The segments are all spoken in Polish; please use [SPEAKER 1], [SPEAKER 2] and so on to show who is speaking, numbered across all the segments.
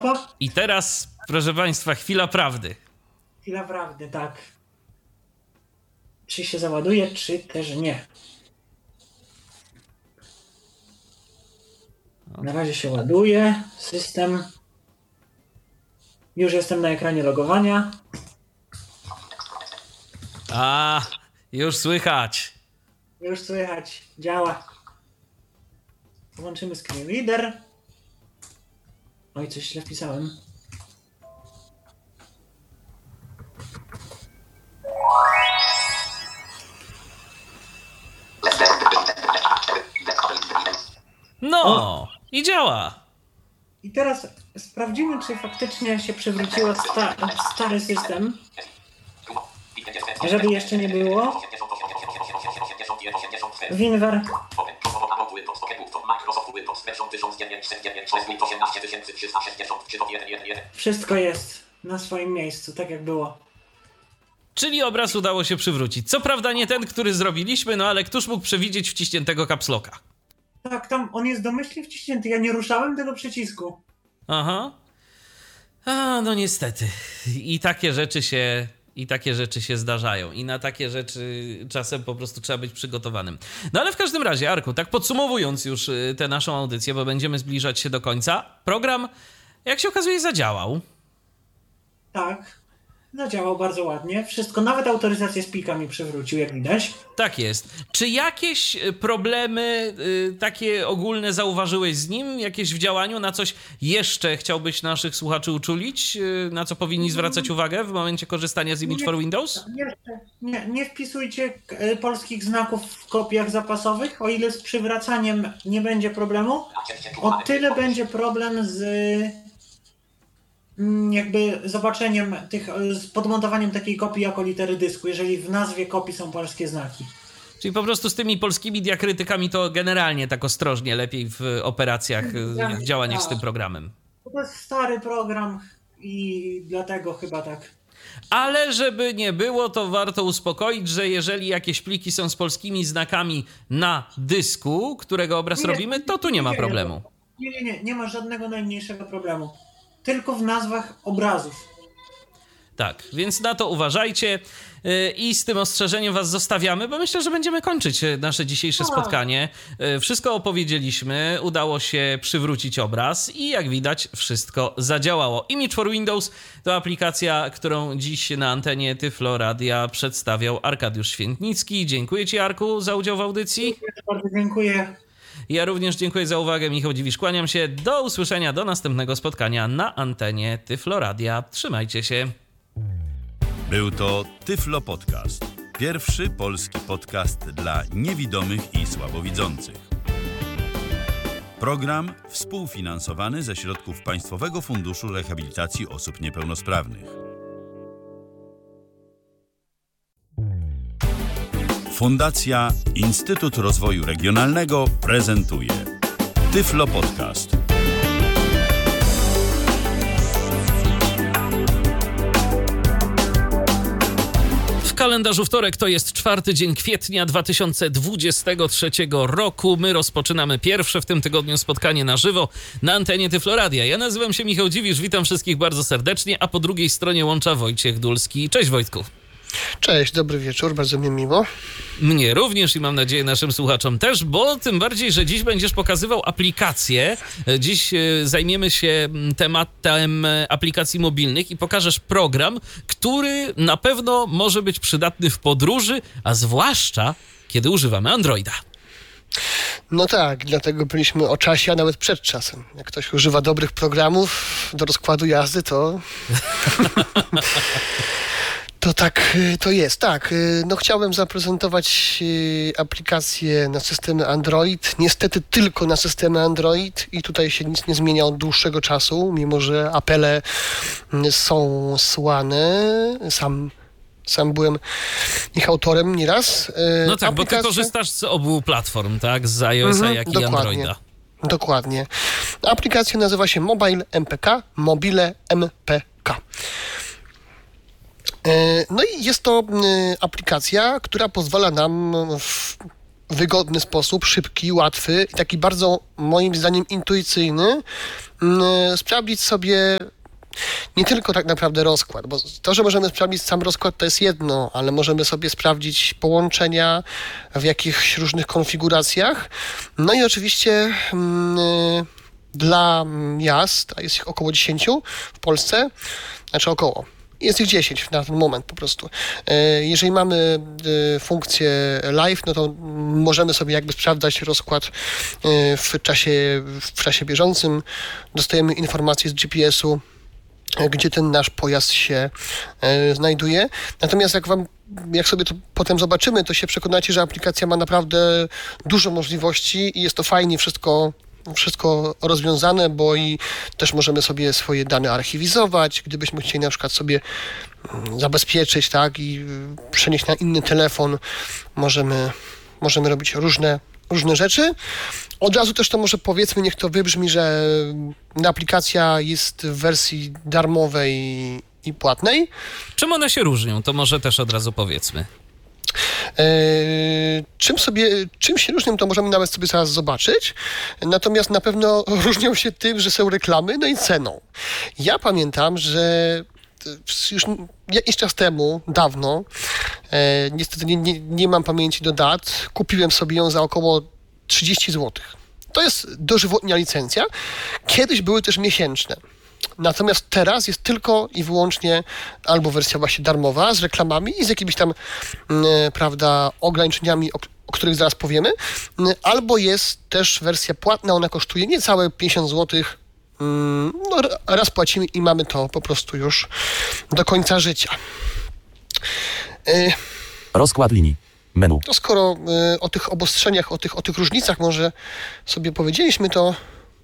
[SPEAKER 1] I teraz, proszę Państwa, chwila prawdy.
[SPEAKER 2] Chwila prawdy, tak. Czy się załaduje, czy też nie. Na razie się ładuje system. Już jestem na ekranie logowania.
[SPEAKER 1] A, już słychać.
[SPEAKER 2] Już słychać, działa. Włączymy screen reader. Oj, coś źle wpisałem.
[SPEAKER 1] No, i działa.
[SPEAKER 2] I teraz sprawdzimy, czy faktycznie się przywrócił stary system. Żeby jeszcze nie było. WinRAR. Wszystko jest na swoim miejscu, tak jak było.
[SPEAKER 1] Czyli obraz udało się przywrócić. Co prawda nie ten, który zrobiliśmy, no ale któż mógł przewidzieć wciśniętego caps locka?
[SPEAKER 2] Tak, tam on jest domyślnie wciśnięty. Ja nie ruszałem tego przycisku.
[SPEAKER 1] Aha. A, no niestety. I takie rzeczy się zdarzają. I na takie rzeczy czasem po prostu trzeba być przygotowanym. No ale w każdym razie, Arku, tak podsumowując już tę naszą audycję, bo będziemy zbliżać się do końca, program, jak się okazuje, zadziałał.
[SPEAKER 2] Tak. Zadziałał bardzo ładnie. Wszystko, nawet autoryzację z plikami przywrócił, jak widać.
[SPEAKER 1] Tak jest. Czy jakieś problemy takie ogólne zauważyłeś z nim? Jakieś w działaniu? Na coś jeszcze chciałbyś naszych słuchaczy uczulić? Na co powinni zwracać uwagę w momencie korzystania z Image for Windows?
[SPEAKER 2] Nie wpisujcie polskich znaków w kopiach zapasowych. O ile z przywracaniem nie będzie problemu, o tyle będzie problem z jakby zobaczeniem z podmontowaniem takiej kopii jako litery dysku, jeżeli w nazwie kopii są polskie znaki.
[SPEAKER 1] Czyli po prostu z tymi polskimi diakrytykami to generalnie tak ostrożnie, lepiej w operacjach, w działaniach z tym programem.
[SPEAKER 2] To jest stary program i dlatego chyba tak.
[SPEAKER 1] Ale żeby nie było, to warto uspokoić, że jeżeli jakieś pliki są z polskimi znakami na dysku, którego obraz robimy, to tu nie ma problemu.
[SPEAKER 2] Nie ma żadnego najmniejszego problemu. Tylko w nazwach obrazów.
[SPEAKER 1] Tak, więc na to uważajcie i z tym ostrzeżeniem was zostawiamy, bo myślę, że będziemy kończyć nasze dzisiejsze spotkanie. Wszystko opowiedzieliśmy, udało się przywrócić obraz i jak widać wszystko zadziałało. Image for Windows to aplikacja, którą dziś na antenie Tyflo Radia przedstawiał Arkadiusz Świętnicki. Dziękuję Ci, Arku, za udział w audycji.
[SPEAKER 2] Bardzo dziękuję.
[SPEAKER 1] Ja również dziękuję za uwagę. Michał Dziwisz, kłaniam się. Do usłyszenia, do następnego spotkania na antenie Tyflo Radia. Trzymajcie się.
[SPEAKER 3] Był to Tyflo Podcast. Pierwszy polski podcast dla niewidomych i słabowidzących. Program współfinansowany ze środków Państwowego Funduszu Rehabilitacji Osób Niepełnosprawnych. Fundacja Instytut Rozwoju Regionalnego prezentuje Tyflo Podcast.
[SPEAKER 1] W kalendarzu wtorek to jest 4 dzień kwietnia 2023 roku. My rozpoczynamy pierwsze w tym tygodniu spotkanie na żywo na antenie Tyflo Radia. Ja nazywam się Michał Dziwisz, witam wszystkich bardzo serdecznie, a po drugiej stronie łącza Wojciech Dulski. Cześć Wojtku.
[SPEAKER 4] Cześć, dobry wieczór, bardzo mi miło.
[SPEAKER 1] Mnie również i mam nadzieję naszym słuchaczom też, bo tym bardziej, że dziś będziesz pokazywał aplikacje. Dziś zajmiemy się tematem aplikacji mobilnych i pokażesz program, który na pewno może być przydatny w podróży, a zwłaszcza kiedy używamy Androida.
[SPEAKER 4] No tak, dlatego byliśmy o czasie, a nawet przed czasem. Jak ktoś używa dobrych programów do rozkładu jazdy, to... To tak, to jest, tak. No chciałem zaprezentować aplikację na systemy Android. Niestety tylko na systemy Android i tutaj się nic nie zmienia od dłuższego czasu, mimo że apele są słane. Sam byłem ich autorem nieraz.
[SPEAKER 1] No tak, bo ty korzystasz z obu platform, tak? Z iOS-a, jak i Androida.
[SPEAKER 4] Dokładnie. Aplikacja nazywa się Mobile MPK, Mobile MPK. No i jest to aplikacja, która pozwala nam wygodny sposób, szybki, łatwy i taki bardzo, moim zdaniem, intuicyjny, sprawdzić sobie nie tylko tak naprawdę rozkład, bo to, że możemy sprawdzić sam rozkład, to jest jedno, ale możemy sobie sprawdzić połączenia w jakichś różnych konfiguracjach. No i oczywiście dla miast, a jest ich około 10 w Polsce, znaczy około. Jest ich 10 na ten moment po prostu. Jeżeli mamy funkcję live, no to możemy sobie jakby sprawdzać rozkład w czasie bieżącym. Dostajemy informacje z GPS-u, gdzie ten nasz pojazd się znajduje. Natomiast jak sobie to potem zobaczymy, to się przekonacie, że aplikacja ma naprawdę dużo możliwości i jest to fajnie wszystko rozwiązane, bo i też możemy sobie swoje dane archiwizować, gdybyśmy chcieli na przykład sobie zabezpieczyć, tak, i przenieść na inny telefon. Możemy robić różne rzeczy. Od razu też to może powiedzmy, niech to wybrzmi, że aplikacja jest w wersji darmowej i płatnej.
[SPEAKER 1] Czym one się różnią? To może też od razu powiedzmy.
[SPEAKER 4] Czym się różnią, to możemy nawet sobie zaraz zobaczyć. Natomiast na pewno różnią się tym, że są reklamy, no i ceną. Ja pamiętam, że już jakiś czas temu, dawno, niestety nie mam pamięci do dat, kupiłem sobie ją za około 30 zł. To jest dożywotnia licencja. Kiedyś były też miesięczne. Natomiast teraz jest tylko i wyłącznie albo wersja właśnie darmowa z reklamami i z jakimiś tam, prawda, ograniczeniami, o których zaraz powiemy, albo jest też wersja płatna, ona kosztuje niecałe 50 zł. No, raz płacimy i mamy to po prostu już do końca życia.
[SPEAKER 5] Rozkład linii. Menu.
[SPEAKER 4] To skoro o tych obostrzeniach, o tych różnicach może sobie powiedzieliśmy, to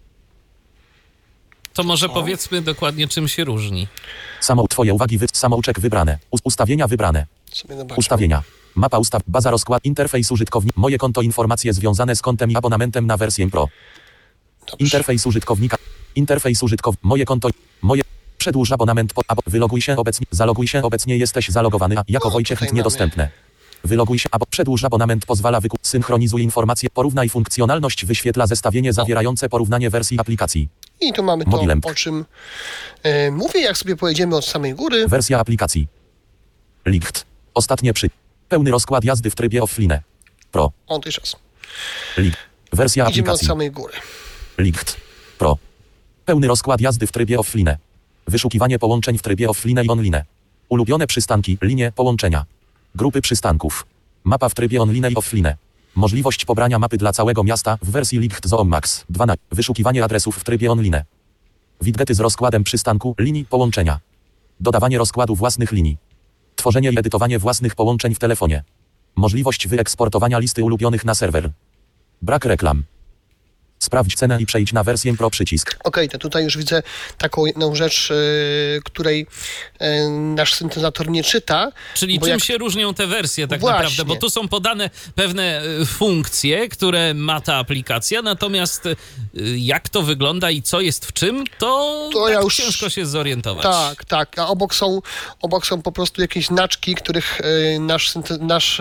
[SPEAKER 1] może powiedzmy dokładnie, czym się różni.
[SPEAKER 5] Twoje uwagi, samouczek wybrane. Ustawienia wybrane.
[SPEAKER 4] sobie zobaczmy.
[SPEAKER 5] Ustawienia. Mapa ustaw, baza rozkład, interfejs użytkownika, moje konto, informacje związane z kontem i abonamentem na wersję Pro.
[SPEAKER 4] Dobrze.
[SPEAKER 5] Interfejs użytkownika, moje konto, przedłuż abonament, wyloguj się obecnie, zaloguj się obecnie, jesteś zalogowany, jako Wojciech,
[SPEAKER 4] tutaj
[SPEAKER 5] niedostępne. Wyloguj się, przedłuż abonament, pozwala synchronizuj informacje, porównaj funkcjonalność, wyświetla zestawienie zawierające porównanie wersji aplikacji.
[SPEAKER 4] I tu mamy to,
[SPEAKER 5] Mobilem.
[SPEAKER 4] o czym mówię, jak sobie pojedziemy od samej góry.
[SPEAKER 5] Wersja aplikacji. Licht. Ostatnie pełny rozkład jazdy w trybie offline. Pro.
[SPEAKER 4] O, to jeszcze raz.
[SPEAKER 5] Licht. Wersja
[SPEAKER 4] Idziemy od
[SPEAKER 5] aplikacji.
[SPEAKER 4] samej góry.
[SPEAKER 5] Licht. Pro. Pełny rozkład jazdy w trybie offline. Wyszukiwanie połączeń w trybie offline i online. Ulubione przystanki, linie, połączenia. Grupy przystanków. Mapa w trybie online i offline. Możliwość pobrania mapy dla całego miasta w wersji Licht Zoom Max 12. Wyszukiwanie adresów w trybie online. Widgety z rozkładem przystanku, linii, połączenia. Dodawanie rozkładu własnych linii. Tworzenie i edytowanie własnych połączeń w telefonie. Możliwość wyeksportowania listy ulubionych na serwer. Brak reklam. Sprawdź cenę i przejdź na wersję Pro przycisk.
[SPEAKER 4] Okej, to tutaj już widzę taką jedną rzecz, której nasz syntezator nie czyta.
[SPEAKER 1] Czyli
[SPEAKER 4] bo
[SPEAKER 1] czym
[SPEAKER 4] jak...
[SPEAKER 1] się różnią te wersje tak
[SPEAKER 4] Właśnie.
[SPEAKER 1] naprawdę? Bo tu są podane pewne funkcje, które ma ta aplikacja, natomiast jak to wygląda i co jest w czym, to tak
[SPEAKER 4] ja już...
[SPEAKER 1] ciężko się zorientować.
[SPEAKER 4] Tak, a obok są po prostu jakieś znaczki, których nasz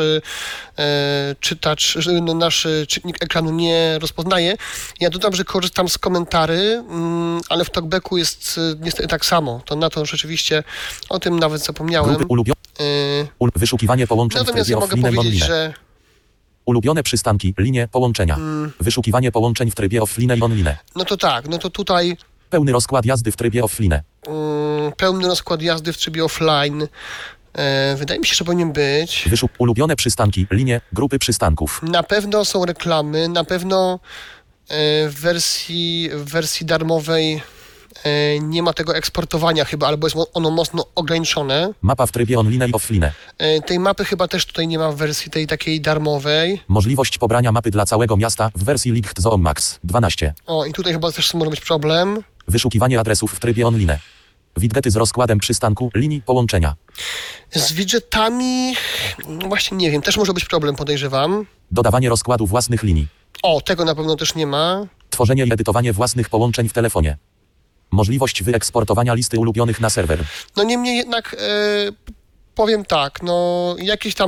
[SPEAKER 4] czytacz, nasz czytnik ekranu nie rozpoznaje. Ja dodam, że korzystam z komentarzy, ale w TalkBacku jest niestety tak samo. To na to rzeczywiście, o tym nawet zapomniałem.
[SPEAKER 5] Grupy wyszukiwanie połączeń w
[SPEAKER 4] Natomiast
[SPEAKER 5] trybie
[SPEAKER 4] ja mogę
[SPEAKER 5] offline
[SPEAKER 4] powiedzieć,
[SPEAKER 5] online.
[SPEAKER 4] że
[SPEAKER 5] Ulubione przystanki, linie, połączenia. Wyszukiwanie połączeń w trybie offline i online.
[SPEAKER 4] no to tak, no to tutaj
[SPEAKER 5] Pełny rozkład jazdy w trybie offline.
[SPEAKER 4] pełny rozkład jazdy w trybie offline. Wydaje mi się, że powinien być.
[SPEAKER 5] Ulubione przystanki, linie, grupy przystanków.
[SPEAKER 4] Na pewno są reklamy, na pewno w wersji darmowej nie ma tego eksportowania chyba, albo jest ono mocno ograniczone.
[SPEAKER 5] Mapa w trybie online i offline.
[SPEAKER 4] Tej mapy chyba też tutaj nie ma w wersji tej takiej darmowej.
[SPEAKER 5] Możliwość pobrania mapy dla całego miasta w wersji Licht Zoom Max 12.
[SPEAKER 4] O, i tutaj chyba też może być problem.
[SPEAKER 5] Wyszukiwanie adresów w trybie online. Widgety z rozkładem przystanku, linii, połączenia.
[SPEAKER 4] Z widgetami, no właśnie nie wiem, też może być problem, podejrzewam.
[SPEAKER 5] Dodawanie rozkładu własnych linii.
[SPEAKER 4] O, tego na pewno też nie ma.
[SPEAKER 5] Tworzenie i edytowanie własnych połączeń w telefonie. Możliwość wyeksportowania listy ulubionych na serwer.
[SPEAKER 4] No niemniej jednak powiem tak, no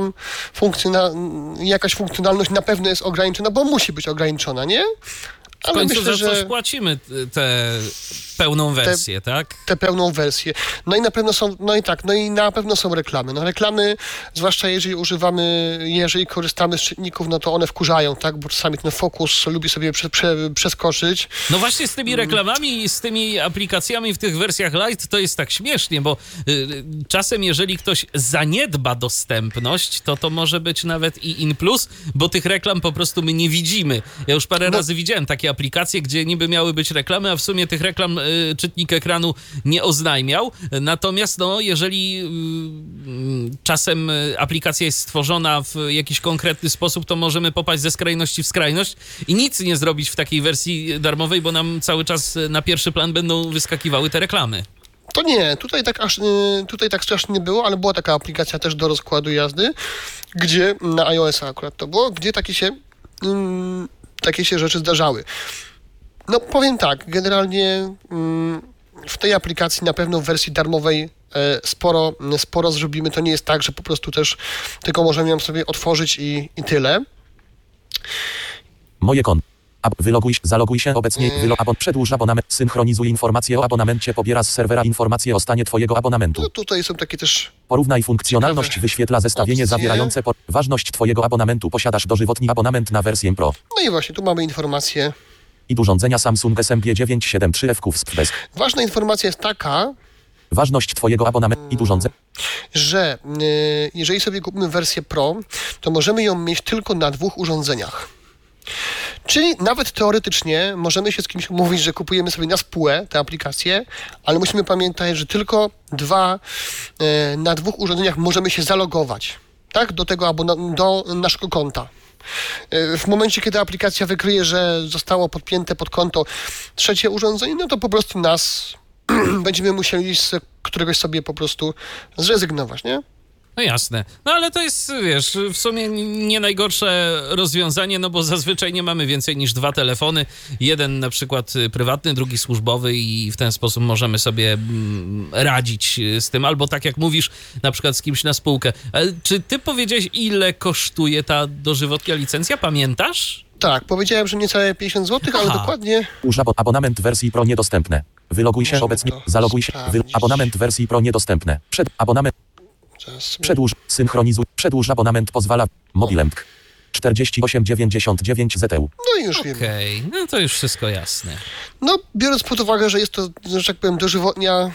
[SPEAKER 4] jakaś funkcjonalność na pewno jest ograniczona, bo musi być ograniczona, nie?
[SPEAKER 1] W końcu za coś płacimy tę pełną wersję, tak?
[SPEAKER 4] Tę pełną wersję. No i na pewno są reklamy. No reklamy, zwłaszcza jeżeli korzystamy z czytników, no to one wkurzają, tak? Bo czasami ten fokus lubi sobie przeskoczyć.
[SPEAKER 1] No właśnie z tymi reklamami i z tymi aplikacjami w tych wersjach light to jest tak śmiesznie, bo czasem jeżeli ktoś zaniedba dostępność, to może być nawet i in plus, bo tych reklam po prostu my nie widzimy. Ja już parę razy widziałem takie aplikacje, gdzie niby miały być reklamy, a w sumie tych reklam czytnik ekranu nie oznajmiał. Natomiast jeżeli czasem aplikacja jest stworzona w jakiś konkretny sposób, to możemy popaść ze skrajności w skrajność i nic nie zrobić w takiej wersji darmowej, bo nam cały czas na pierwszy plan będą wyskakiwały te reklamy.
[SPEAKER 4] To nie, tutaj tak strasznie nie było, ale była taka aplikacja też do rozkładu jazdy, gdzie na iOS-a akurat to było, gdzie takie się rzeczy zdarzały. No powiem tak, generalnie w tej aplikacji na pewno w wersji darmowej sporo zrobimy. To nie jest tak, że po prostu też tylko możemy ją sobie otworzyć i tyle.
[SPEAKER 5] Moje konto. Zaloguj się obecnie, przedłuż abonament, synchronizuj informacje o abonamencie, pobiera z serwera informacje o stanie twojego abonamentu.
[SPEAKER 4] No tutaj są takie też...
[SPEAKER 5] Porównaj funkcjonalność,
[SPEAKER 4] ciekawe
[SPEAKER 5] wyświetla zestawienie
[SPEAKER 4] opcje
[SPEAKER 5] zawierające ważność twojego abonamentu, posiadasz dożywotni abonament na wersję Pro.
[SPEAKER 4] No i właśnie, tu mamy informację.
[SPEAKER 5] I urządzenia Samsung SMP973F Wsp.
[SPEAKER 4] Ważna informacja jest taka,
[SPEAKER 5] ważność twojego abonamentu i urządzeń,
[SPEAKER 4] że jeżeli sobie kupimy wersję Pro, to możemy ją mieć tylko na 2 urządzeniach. Czyli nawet teoretycznie możemy się z kimś umówić, że kupujemy sobie na spółę tę aplikację, ale musimy pamiętać, że tylko na 2 urządzeniach możemy się zalogować, tak? Do naszego konta. W momencie, kiedy aplikacja wykryje, że zostało podpięte pod konto 3 urządzenie, no to po prostu będziemy musieli z któregoś sobie po prostu zrezygnować, nie?
[SPEAKER 1] No jasne. No ale to jest, wiesz, w sumie nie najgorsze rozwiązanie, no bo zazwyczaj nie mamy więcej niż 2 telefony. Jeden na przykład prywatny, drugi służbowy i w ten sposób możemy sobie radzić z tym. Albo tak jak mówisz, na przykład z kimś na spółkę. Ale czy ty powiedziałeś, ile kosztuje ta dożywotnia licencja? Pamiętasz?
[SPEAKER 4] Tak, powiedziałem, że niecałe 50 zł, ale dokładnie...
[SPEAKER 5] Abonament wersji Pro niedostępne. Wyloguj się obecnie, zaloguj się, abonament wersji Pro niedostępne. Abonament... Przedłuż abonament pozwala. Mobilemp 48,99 ZEU.
[SPEAKER 4] No i już wiemy.
[SPEAKER 1] Okej, no to już wszystko jasne.
[SPEAKER 4] No, biorąc pod uwagę, że jest to, że tak powiem, dożywotnia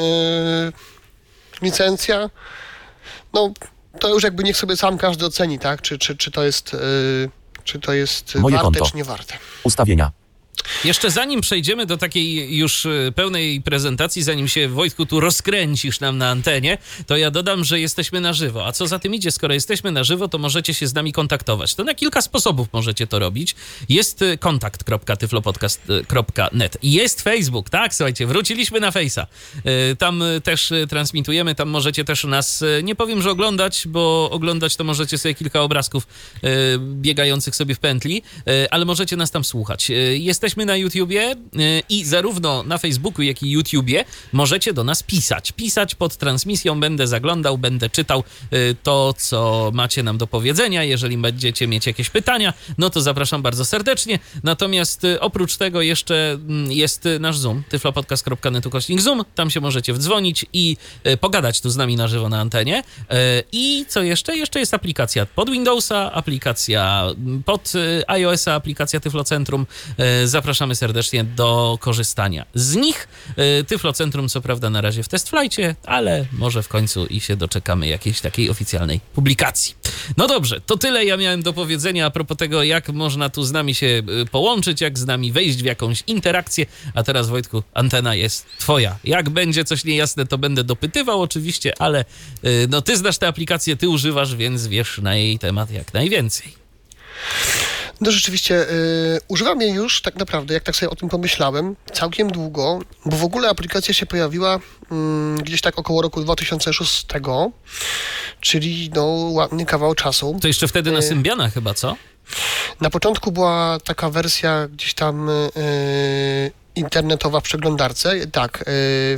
[SPEAKER 4] licencja, no to już jakby niech sobie sam każdy oceni, tak? Czy to jest
[SPEAKER 5] Moje
[SPEAKER 4] warte,
[SPEAKER 5] konto.
[SPEAKER 4] czy nie warte.
[SPEAKER 5] Ustawienia.
[SPEAKER 1] Jeszcze zanim przejdziemy do takiej już pełnej prezentacji, zanim się, Wojtku, tu rozkręcisz nam na antenie, to ja dodam, że jesteśmy na żywo. A co za tym idzie, skoro jesteśmy na żywo, to możecie się z nami kontaktować. To na kilka sposobów możecie to robić. Jest kontakt.tyflopodcast.net. Jest Facebook, tak? Słuchajcie, wróciliśmy na Face'a. Tam też transmitujemy, tam możecie też nas, nie powiem, że oglądać, bo oglądać to możecie sobie kilka obrazków biegających sobie w pętli, ale możecie nas tam słuchać. Jesteśmy na YouTubie i zarówno na Facebooku, jak i YouTubie możecie do nas pisać. Pisać pod transmisją, będę zaglądał, będę czytał to, co macie nam do powiedzenia. Jeżeli będziecie mieć jakieś pytania, no to zapraszam bardzo serdecznie. Natomiast oprócz tego jeszcze jest nasz Zoom, tyflopodcast.net/Zoom. Tam się możecie wdzwonić i pogadać tu z nami na żywo na antenie. I co jeszcze? Jeszcze jest aplikacja pod Windowsa, aplikacja pod iOS-a, aplikacja Tyflocentrum. Zapraszamy serdecznie do korzystania z nich. Tyflocentrum co prawda na razie w testflighcie, ale może w końcu i się doczekamy jakiejś takiej oficjalnej publikacji. No dobrze, to tyle ja miałem do powiedzenia a propos tego, jak można tu z nami się połączyć, jak z nami wejść w jakąś interakcję. A teraz, Wojtku, antena jest twoja. Jak będzie coś niejasne, to będę dopytywał oczywiście, ale no ty znasz tę aplikację, ty używasz, więc wiesz na jej temat jak najwięcej.
[SPEAKER 4] No rzeczywiście, używam jej już tak naprawdę, jak tak sobie o tym pomyślałem, całkiem długo, bo w ogóle aplikacja się pojawiła gdzieś tak około roku 2006, czyli no ładny kawał czasu.
[SPEAKER 1] To jeszcze wtedy na Symbiana chyba, co?
[SPEAKER 4] Na początku była taka wersja gdzieś tam internetowa w przeglądarce. Tak, w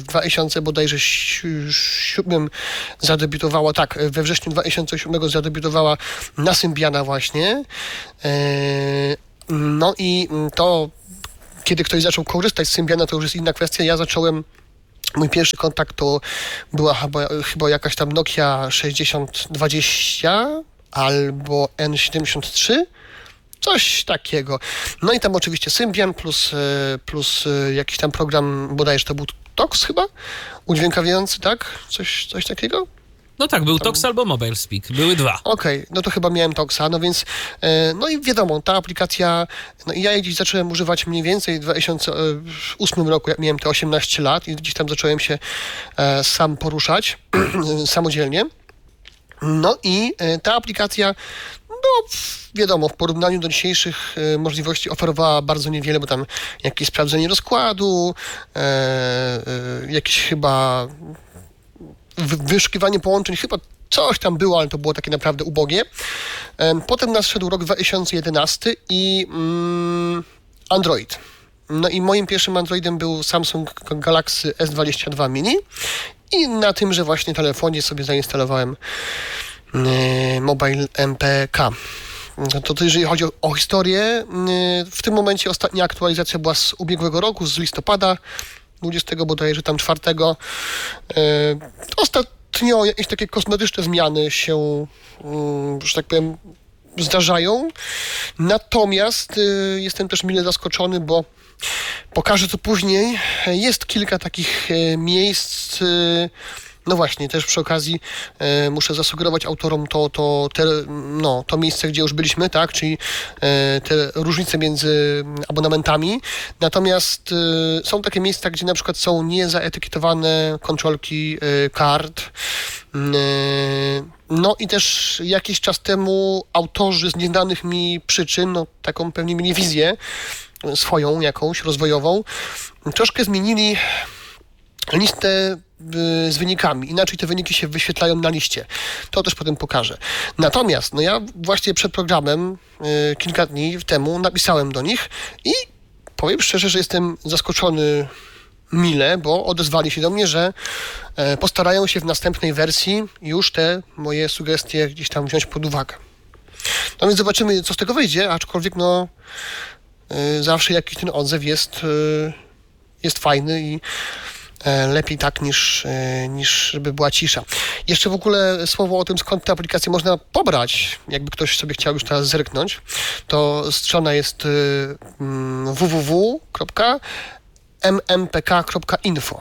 [SPEAKER 4] 2007 zadebiutowała, tak, we wrześniu 2007 zadebiutowała na Symbiana właśnie. No i to, kiedy ktoś zaczął korzystać z Symbiana, to już jest inna kwestia. Ja zacząłem, mój pierwszy kontakt to była chyba jakaś tam Nokia 6020 albo N73. Coś takiego. No i tam oczywiście Symbian plus jakiś tam program, bodajże to był Tox chyba? Udźwiękawiający, tak? Coś takiego?
[SPEAKER 1] No tak, był Tox albo Mobile Speak. Były dwa.
[SPEAKER 4] Okej, no to chyba miałem Toxa, no więc no i wiadomo, ta aplikacja, no i ja jej gdzieś zacząłem używać mniej więcej w 2008 roku, jak miałem te 18 lat i gdzieś tam zacząłem się sam poruszać samodzielnie. No i ta aplikacja, no wiadomo, w porównaniu do dzisiejszych możliwości oferowała bardzo niewiele, bo tam jakieś sprawdzenie rozkładu, jakieś chyba wyszukiwanie połączeń, chyba coś tam było, ale to było takie naprawdę ubogie. Potem nadszedł rok 2011 i Android. No i moim pierwszym Androidem był Samsung Galaxy S22 Mini i na tymże właśnie telefonie sobie zainstalowałem Mobile MPK. To jeżeli chodzi o historię, w tym momencie ostatnia aktualizacja była z ubiegłego roku, z listopada 20 bodajże tam 4. Ostatnio jakieś takie kosmetyczne zmiany się, że tak powiem, zdarzają. Natomiast jestem też mile zaskoczony, bo pokażę to później. Jest kilka takich miejsc. No właśnie, też przy okazji muszę zasugerować autorom to miejsce, gdzie już byliśmy, tak, czyli te różnice między abonamentami. Natomiast są takie miejsca, gdzie na przykład są niezaetykietowane kontrolki kart. No i też jakiś czas temu autorzy z nieznanych mi przyczyn, no taką pewnie mieli wizję swoją jakąś rozwojową, troszkę zmienili listę z wynikami. Inaczej te wyniki się wyświetlają na liście. To też potem pokażę. Natomiast, no ja właśnie przed programem kilka dni temu napisałem do nich i powiem szczerze, że jestem zaskoczony mile, bo odezwali się do mnie, że postarają się w następnej wersji już te moje sugestie gdzieś tam wziąć pod uwagę. No więc zobaczymy, co z tego wyjdzie, aczkolwiek no zawsze jakiś ten odzew jest fajny i lepiej tak niż żeby była cisza. Jeszcze w ogóle słowo o tym, skąd tę aplikację można pobrać, jakby ktoś sobie chciał już teraz zerknąć, to strona jest www.mmpk.info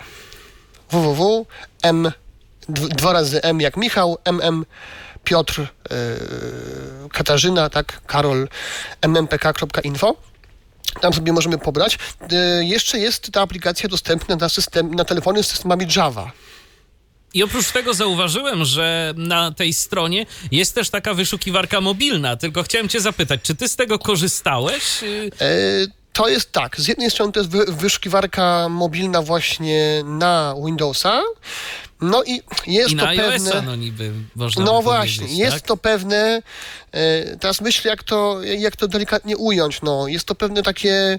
[SPEAKER 4] dwa razy M jak Michał, Piotr, Katarzyna, tak, Karol, mmpk.info. Tam sobie możemy pobrać. Jeszcze jest ta aplikacja dostępna na telefony z systemami Java.
[SPEAKER 1] I oprócz tego zauważyłem, że na tej stronie jest też taka wyszukiwarka mobilna. Tylko chciałem cię zapytać, czy ty z tego korzystałeś?
[SPEAKER 4] To jest tak. Z jednej strony to jest wyszukiwarka mobilna właśnie na Windowsa. No i jest
[SPEAKER 1] I
[SPEAKER 4] to
[SPEAKER 1] na iOS-a,
[SPEAKER 4] pewne...
[SPEAKER 1] no niby można
[SPEAKER 4] No
[SPEAKER 1] by
[SPEAKER 4] właśnie,
[SPEAKER 1] powiedzieć,
[SPEAKER 4] jest
[SPEAKER 1] tak?
[SPEAKER 4] to pewne... Teraz myślę, jak to delikatnie ująć. No, jest to pewne takie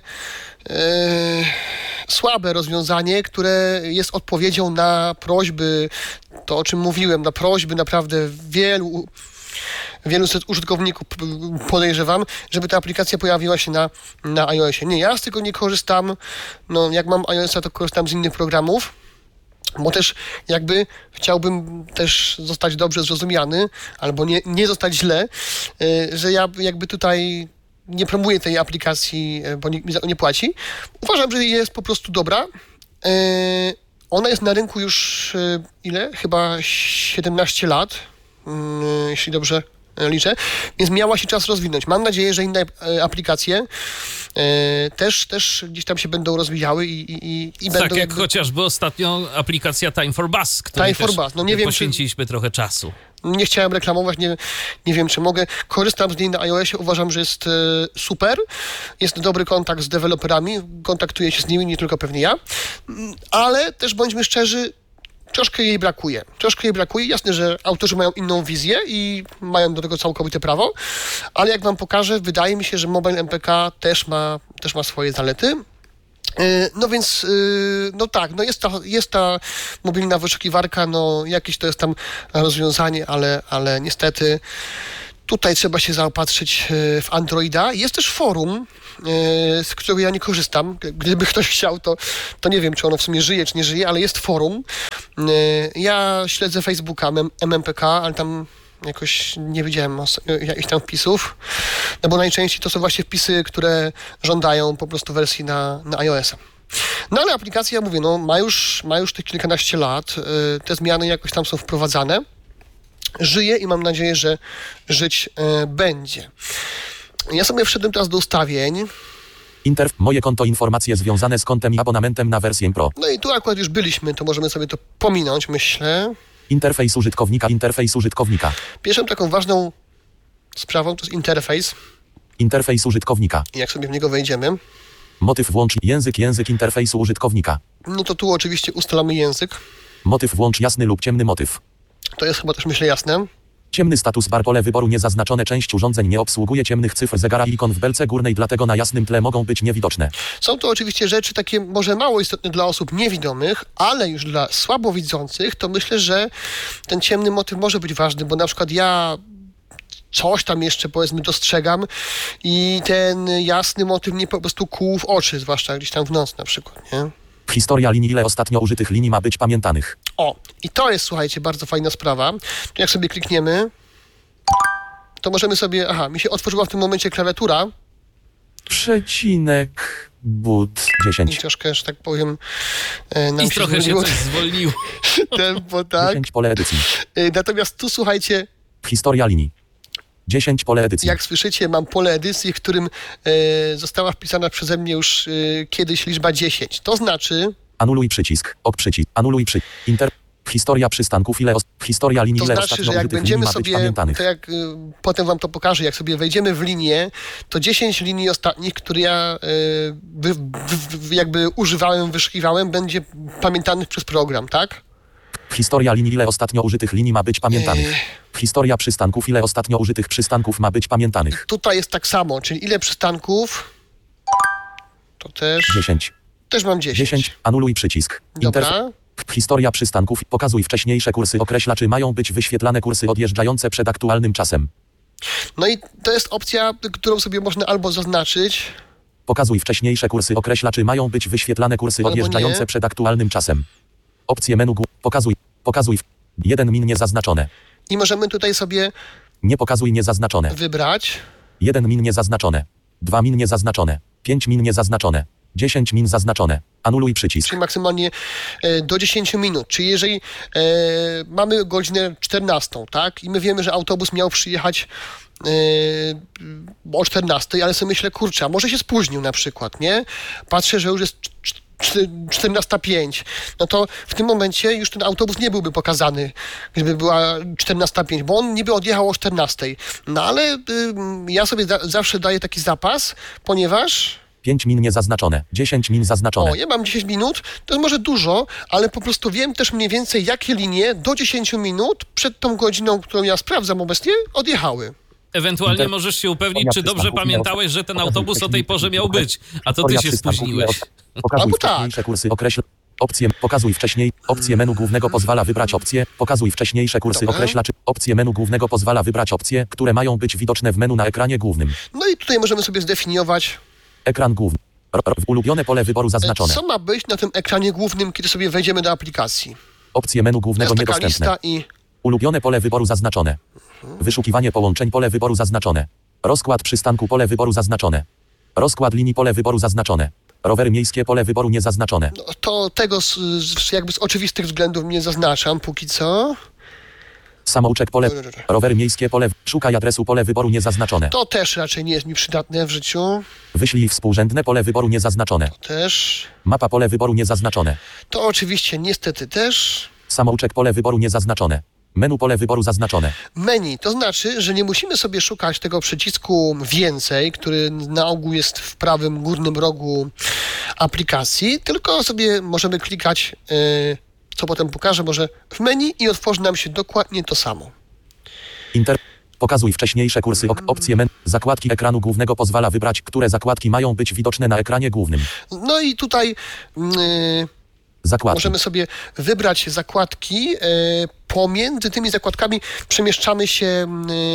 [SPEAKER 4] słabe rozwiązanie, które jest odpowiedzią na prośby, to o czym mówiłem, na prośby naprawdę wielu set użytkowników, podejrzewam, żeby ta aplikacja pojawiła się na iOSie. Nie, ja z tego nie korzystam. No, jak mam iOSa, to korzystam z innych programów, bo też jakby chciałbym też zostać dobrze zrozumiany, albo nie zostać źle, że ja jakby tutaj nie promuję tej aplikacji, bo nikt mi za to nie płaci. Uważam, że jest po prostu dobra. Ona jest na rynku już ile? Chyba 17 lat, jeśli dobrze liczę, więc miała się czas rozwinąć. Mam nadzieję, że inne aplikacje też gdzieś tam się będą rozwijały i
[SPEAKER 1] tak,
[SPEAKER 4] będą...
[SPEAKER 1] jak chociażby ostatnio aplikacja Time for Bus, której
[SPEAKER 4] Time for Bus. No nie wiem,
[SPEAKER 1] poświęciliśmy trochę czasu.
[SPEAKER 4] Nie chciałem reklamować, nie wiem, czy mogę. Korzystam z niej na iOSie, uważam, że jest super. Jest dobry kontakt z deweloperami, kontaktuję się z nimi, nie tylko pewnie ja. Ale też bądźmy szczerzy, troszkę jej brakuje. Jasne, że autorzy mają inną wizję i mają do tego całkowite prawo, ale jak wam pokażę, wydaje mi się, że Mobile MPK też ma swoje zalety No więc, no tak, no jest ta mobilna wyszukiwarka, no jakieś to jest tam rozwiązanie, ale niestety tutaj trzeba się zaopatrzyć w Androida. Jest też forum, z którego ja nie korzystam. Gdyby ktoś chciał, to nie wiem, czy ono w sumie żyje, czy nie żyje, ale jest forum. Ja śledzę Facebooka, MMPK, ale tam jakoś nie widziałem jakichś tam wpisów, no bo najczęściej to są właśnie wpisy, które żądają po prostu wersji na iOS-a. No ale aplikacja, mówię, no ma już tych kilkanaście lat, te zmiany jakoś tam są wprowadzane, żyje i mam nadzieję, że żyć będzie. Ja sobie wszedłem teraz do ustawień.
[SPEAKER 5] Moje konto, informacje związane z kontem i abonamentem na wersję Pro.
[SPEAKER 4] No i tu akurat już byliśmy, to możemy sobie to pominąć, myślę.
[SPEAKER 5] Interfejs użytkownika.
[SPEAKER 4] Pierwszą taką ważną sprawą to jest interfejs.
[SPEAKER 5] Interfejs użytkownika.
[SPEAKER 4] I jak sobie w niego wejdziemy,
[SPEAKER 5] Motyw włącz język interfejsu użytkownika.
[SPEAKER 4] no to tu oczywiście ustalamy język.
[SPEAKER 5] Motyw włącz jasny lub ciemny motyw.
[SPEAKER 4] To jest chyba też, myślę, jasne.
[SPEAKER 5] Ciemny status bar, pole wyboru niezaznaczone, część urządzeń nie obsługuje ciemnych cyfr zegara i ikon w belce górnej, dlatego na jasnym tle mogą być niewidoczne.
[SPEAKER 4] Są to oczywiście rzeczy takie może mało istotne dla osób niewidomych, ale już dla słabowidzących to myślę, że ten ciemny motyw może być ważny, bo na przykład ja coś tam jeszcze, powiedzmy, dostrzegam i ten jasny motyw mnie po prostu kłuł w oczy, zwłaszcza gdzieś tam w noc na przykład, nie?
[SPEAKER 5] Historia linii, ile ostatnio użytych linii ma być pamiętanych.
[SPEAKER 4] O, i to jest, słuchajcie, bardzo fajna sprawa. Jak sobie klikniemy, to możemy sobie... Aha, mi się otworzyła w tym momencie klawiatura.
[SPEAKER 5] But
[SPEAKER 4] I
[SPEAKER 5] 10.
[SPEAKER 4] troszkę, że tak powiem, nam
[SPEAKER 1] I trochę się
[SPEAKER 4] zwolniło
[SPEAKER 1] coś zwolniło.
[SPEAKER 4] tempo, tak?
[SPEAKER 5] 10 pole edycji.
[SPEAKER 4] Natomiast tu, słuchajcie,
[SPEAKER 5] Historia linii. 10 pole edycji.
[SPEAKER 4] jak słyszycie, mam pole edycji, w którym została wpisana przeze mnie już kiedyś liczba 10. To znaczy...
[SPEAKER 5] Anuluj przycisk. Anuluj Historia przystanków, historia linii,
[SPEAKER 4] To
[SPEAKER 5] ile
[SPEAKER 4] znaczy,
[SPEAKER 5] ostatnio
[SPEAKER 4] że jak
[SPEAKER 5] użytych linii
[SPEAKER 4] będziemy
[SPEAKER 5] ma być
[SPEAKER 4] sobie,
[SPEAKER 5] pamiętanych.
[SPEAKER 4] to jak potem wam to pokażę, jak sobie wejdziemy w linię, to 10 linii ostatnich, które ja jakby używałem, wyszukiwałem, będzie pamiętanych przez program, tak?
[SPEAKER 5] Historia linii, ile ostatnio użytych linii ma być pamiętanych. Historia przystanków, ile ostatnio użytych przystanków ma być pamiętanych.
[SPEAKER 4] Tutaj jest tak samo, czyli ile przystanków, to też
[SPEAKER 5] 10.
[SPEAKER 4] mam 10.
[SPEAKER 5] 10. Anuluj przycisk.
[SPEAKER 4] Dobra.
[SPEAKER 5] Historia przystanków. Pokazuj wcześniejsze kursy. Określa, czy mają być wyświetlane kursy odjeżdżające przed aktualnym czasem.
[SPEAKER 4] No i to jest opcja, którą sobie można albo zaznaczyć,
[SPEAKER 5] Pokazuj wcześniejsze kursy. Określa, czy mają być wyświetlane kursy
[SPEAKER 4] Albo
[SPEAKER 5] odjeżdżające
[SPEAKER 4] nie.
[SPEAKER 5] przed aktualnym czasem. Opcje menu. Pokazuj. 1 min niezaznaczone.
[SPEAKER 4] i możemy tutaj sobie
[SPEAKER 5] Nie pokazuj niezaznaczone.
[SPEAKER 4] wybrać.
[SPEAKER 5] 1 min niezaznaczone. 2 min niezaznaczone. 5 min niezaznaczone. 10 min zaznaczone. Anuluj przycisk.
[SPEAKER 4] Czyli maksymalnie do 10 minut. Czyli jeżeli mamy godzinę 14, tak? I my wiemy, że autobus miał przyjechać o 14, ale sobie myślę, kurczę, a może się spóźnił na przykład, nie? Patrzę, że już jest 14:05. No to w tym momencie już ten autobus nie byłby pokazany, gdyby była 14:05, bo on niby odjechał o 14. No ale ja sobie zawsze daję taki zapas, ponieważ...
[SPEAKER 5] 5 min niezaznaczone. 10 min zaznaczone.
[SPEAKER 4] O, ja mam 10 minut, to jest może dużo, ale po prostu wiem też mniej więcej, jakie linie do 10 minut przed tą godziną, którą ja sprawdzam obecnie, odjechały.
[SPEAKER 1] Ewentualnie możesz się upewnić, czy dobrze pamiętałeś, że ten autobus o tej porze miał być, a to ty się spóźniłeś.
[SPEAKER 5] Pokazuj
[SPEAKER 4] Albo tak.
[SPEAKER 5] wcześniejsze kursy. Określ opcje. Pokazuj wcześniej. Opcje menu głównego pozwala wybrać opcje. Pokazuj wcześniejsze kursy.
[SPEAKER 4] Dobra.
[SPEAKER 5] Określa, czy opcje menu głównego pozwala wybrać opcje, które mają być widoczne w menu na ekranie głównym.
[SPEAKER 4] No i tutaj możemy sobie zdefiniować,
[SPEAKER 5] Ekran główny. Ulubione pole wyboru zaznaczone.
[SPEAKER 4] co ma być na tym ekranie głównym, kiedy sobie wejdziemy do aplikacji.
[SPEAKER 5] Opcje menu
[SPEAKER 4] To
[SPEAKER 5] głównego
[SPEAKER 4] jest taka
[SPEAKER 5] niedostępne.
[SPEAKER 4] lista i
[SPEAKER 5] Ulubione pole wyboru zaznaczone. Wyszukiwanie połączeń, pole wyboru zaznaczone. Rozkład przystanku, pole wyboru zaznaczone. Rozkład linii, pole wyboru zaznaczone. Rowery miejskie, pole wyboru niezaznaczone.
[SPEAKER 4] no, to tego jakby z oczywistych względów nie zaznaczam póki co.
[SPEAKER 5] Samouczek, pole. Rowery miejskie, pole. Szukaj adresu, pole wyboru niezaznaczone.
[SPEAKER 4] To też raczej nie jest mi przydatne w życiu.
[SPEAKER 5] Wyślij współrzędne, pole wyboru niezaznaczone.
[SPEAKER 4] Też.
[SPEAKER 5] Mapa, pole wyboru niezaznaczone.
[SPEAKER 4] To oczywiście niestety też.
[SPEAKER 5] Samouczek, pole wyboru niezaznaczone. Menu, pole wyboru zaznaczone.
[SPEAKER 4] Menu, to znaczy, że nie musimy sobie szukać tego przycisku więcej, który na ogół jest w prawym górnym rogu aplikacji, tylko sobie możemy klikać, co potem pokażę, może w menu i otworzy nam się dokładnie to samo.
[SPEAKER 5] Pokazuj wcześniejsze kursy. Opcje menu. Zakładki ekranu głównego pozwala wybrać, które zakładki mają być widoczne na ekranie głównym.
[SPEAKER 4] No i tutaj
[SPEAKER 5] Zakładki.
[SPEAKER 4] możemy sobie wybrać zakładki. Pomiędzy tymi zakładkami przemieszczamy się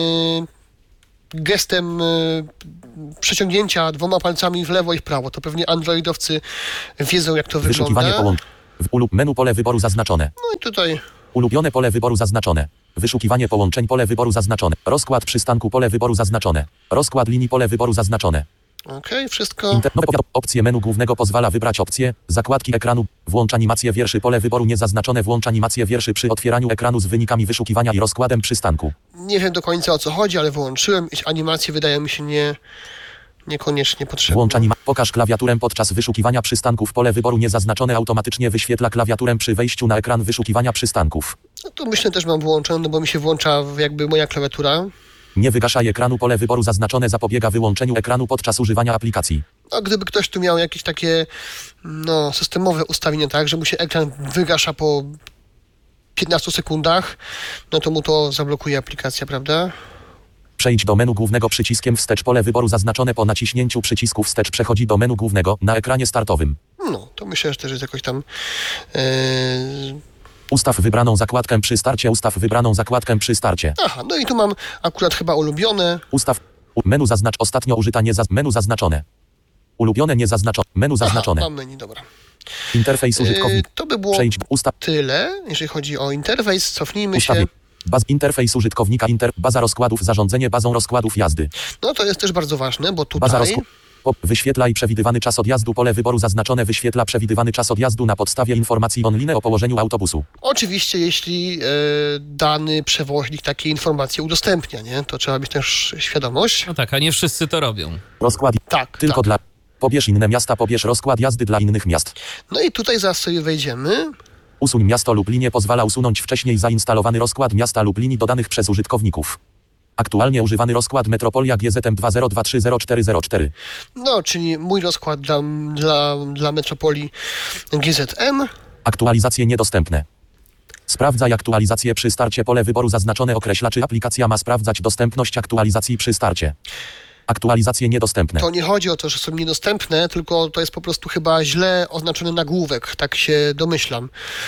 [SPEAKER 4] gestem przeciągnięcia 2 palcami w lewo i w prawo. To pewnie androidowcy wiedzą, jak to
[SPEAKER 5] Wyszukiwanie
[SPEAKER 4] wygląda.
[SPEAKER 5] połączeń. Menu pole wyboru zaznaczone.
[SPEAKER 4] No i tutaj
[SPEAKER 5] Ulubione pole wyboru zaznaczone. Wyszukiwanie połączeń pole wyboru zaznaczone. Rozkład przystanku pole wyboru zaznaczone. Rozkład linii pole wyboru zaznaczone.
[SPEAKER 4] okej, wszystko.
[SPEAKER 5] Nowe opcje menu głównego pozwala wybrać opcje. Zakładki ekranu. Włącz animację wierszy pole wyboru niezaznaczone. Włącz animację wierszy przy otwieraniu ekranu z wynikami wyszukiwania i rozkładem przystanku.
[SPEAKER 4] Nie wiem do końca o co chodzi, ale wyłączyłem. Animacje wydają mi się niekoniecznie potrzebne.
[SPEAKER 5] Włącz Pokaż klawiaturę podczas wyszukiwania przystanków. Pole wyboru niezaznaczone automatycznie wyświetla klawiaturę przy wejściu na ekran wyszukiwania przystanków.
[SPEAKER 4] No to myślę też mam włączone, no bo mi się włącza jakby moja klawiatura.
[SPEAKER 5] Nie wygaszaj ekranu. Pole wyboru zaznaczone zapobiega wyłączeniu ekranu podczas używania aplikacji.
[SPEAKER 4] No gdyby ktoś tu miał jakieś takie systemowe ustawienia, tak, że mu się ekran wygasza po 15 sekundach, no to mu to zablokuje aplikacja, prawda?
[SPEAKER 5] Przejdź do menu głównego przyciskiem wstecz. Pole wyboru zaznaczone po naciśnięciu przycisku wstecz przechodzi do menu głównego na ekranie startowym.
[SPEAKER 4] No, to myślę, że też jest jakoś tam...
[SPEAKER 5] Ustaw wybraną zakładkę przy starcie. Ustaw wybraną zakładkę przy starcie.
[SPEAKER 4] Aha, no i tu mam akurat chyba ulubione.
[SPEAKER 5] Ustaw. Menu zaznacz. Ostatnio użyta menu zaznaczone. Ulubione niezaznaczone. Menu zaznaczone.
[SPEAKER 4] Aha, mam menu, dobra.
[SPEAKER 5] Interfejs użytkownika.
[SPEAKER 4] To by było
[SPEAKER 5] Przejdź. Ustaw.
[SPEAKER 4] tyle, jeżeli chodzi o interfejs. Cofnijmy
[SPEAKER 5] Ustawię.
[SPEAKER 4] się.
[SPEAKER 5] Interfejs użytkownika. Baza rozkładów. Zarządzanie bazą rozkładów jazdy.
[SPEAKER 4] No to jest też bardzo ważne, bo
[SPEAKER 5] Baza
[SPEAKER 4] tutaj...
[SPEAKER 5] Wyświetlaj przewidywany czas odjazdu. Pole wyboru zaznaczone wyświetla przewidywany czas odjazdu na podstawie informacji online o położeniu autobusu.
[SPEAKER 4] Oczywiście, jeśli dany przewoźnik takie informacje udostępnia, nie? To trzeba mieć też świadomość.
[SPEAKER 1] No tak, a nie wszyscy to robią.
[SPEAKER 5] Rozkład.
[SPEAKER 4] Tak,
[SPEAKER 5] Tylko
[SPEAKER 4] tak.
[SPEAKER 5] dla... Pobierz inne miasta. Pobierz rozkład jazdy dla innych miast.
[SPEAKER 4] No i tutaj zaraz sobie wejdziemy.
[SPEAKER 5] Usuń miasto lub linię. Pozwala usunąć wcześniej zainstalowany rozkład miasta lub linii dodanych przez użytkowników. Aktualnie używany rozkład Metropolia GZM 20230404.
[SPEAKER 4] No, czyli mój rozkład dla metropolii GZM.
[SPEAKER 5] Aktualizacje niedostępne. Sprawdzaj aktualizację przy starcie. Pole wyboru zaznaczone określa, czy aplikacja ma sprawdzać dostępność aktualizacji przy starcie. Aktualizacje niedostępne.
[SPEAKER 4] To nie chodzi o to, że są niedostępne, tylko to jest po prostu chyba źle oznaczony nagłówek. Tak się domyślam,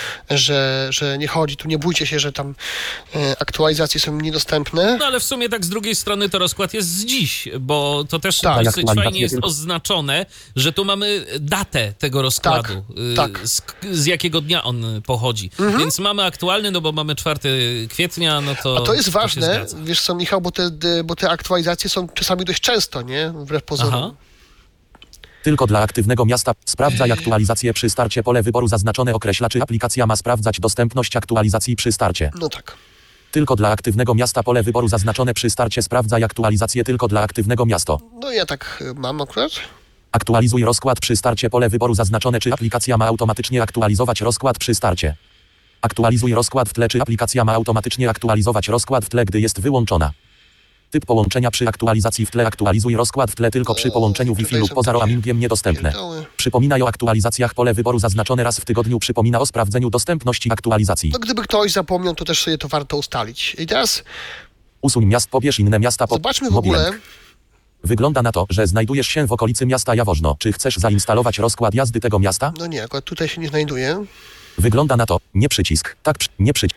[SPEAKER 4] że nie chodzi. Tu nie bójcie się, że tam aktualizacje są niedostępne.
[SPEAKER 1] No ale w sumie tak z drugiej strony to rozkład jest z dziś, bo to też
[SPEAKER 4] Tak.
[SPEAKER 1] dosyć
[SPEAKER 5] Aktualizacje
[SPEAKER 1] fajnie jest
[SPEAKER 5] tylko-
[SPEAKER 1] oznaczone, że tu mamy datę tego rozkładu,
[SPEAKER 4] tak.
[SPEAKER 1] z jakiego dnia on pochodzi. Więc mamy aktualny, no bo mamy 4 kwietnia, no to...
[SPEAKER 4] A to jest
[SPEAKER 1] się
[SPEAKER 4] ważne,
[SPEAKER 1] zgadza.
[SPEAKER 4] wiesz co, Michał, bo te aktualizacje są czasami dość często, nie? Wbrew pozorom.
[SPEAKER 1] Aha.
[SPEAKER 5] Tylko dla aktywnego miasta. Sprawdzaj aktualizację przy starcie. Pole wyboru zaznaczone określa, czy aplikacja ma sprawdzać dostępność aktualizacji przy starcie.
[SPEAKER 4] No tak.
[SPEAKER 5] Tylko dla aktywnego miasta. Pole wyboru zaznaczone przy starcie. Sprawdzaj aktualizację tylko dla aktywnego miasta.
[SPEAKER 4] No ja tak mam akurat.
[SPEAKER 5] Aktualizuj rozkład przy starcie. Pole wyboru zaznaczone, czy aplikacja ma automatycznie aktualizować rozkład przy starcie. Aktualizuj rozkład w tle, czy aplikacja ma automatycznie aktualizować rozkład w tle, gdy jest wyłączona. Typ połączenia przy aktualizacji w tle. Aktualizuj rozkład w tle tylko przy połączeniu Wi-Fi
[SPEAKER 4] tutaj
[SPEAKER 5] lub
[SPEAKER 4] są
[SPEAKER 5] poza
[SPEAKER 4] takie
[SPEAKER 5] roamingiem niedostępne.
[SPEAKER 4] pierdoły.
[SPEAKER 5] Przypominaj o aktualizacjach. Pole wyboru zaznaczone raz w tygodniu przypomina o sprawdzeniu dostępności aktualizacji.
[SPEAKER 4] No gdyby ktoś zapomniał, to też sobie to warto ustalić. I teraz
[SPEAKER 5] Usuń miast, pobierz inne miasta.
[SPEAKER 4] zobaczmy w
[SPEAKER 5] Mobilem.
[SPEAKER 4] ogóle.
[SPEAKER 5] Wygląda na to, że znajdujesz się w okolicy miasta Jaworzno. Czy chcesz zainstalować rozkład jazdy tego miasta?
[SPEAKER 4] No nie, akurat tutaj się nie znajduje.
[SPEAKER 5] Wygląda na to, nie przycisk. Tak, nie przycisk.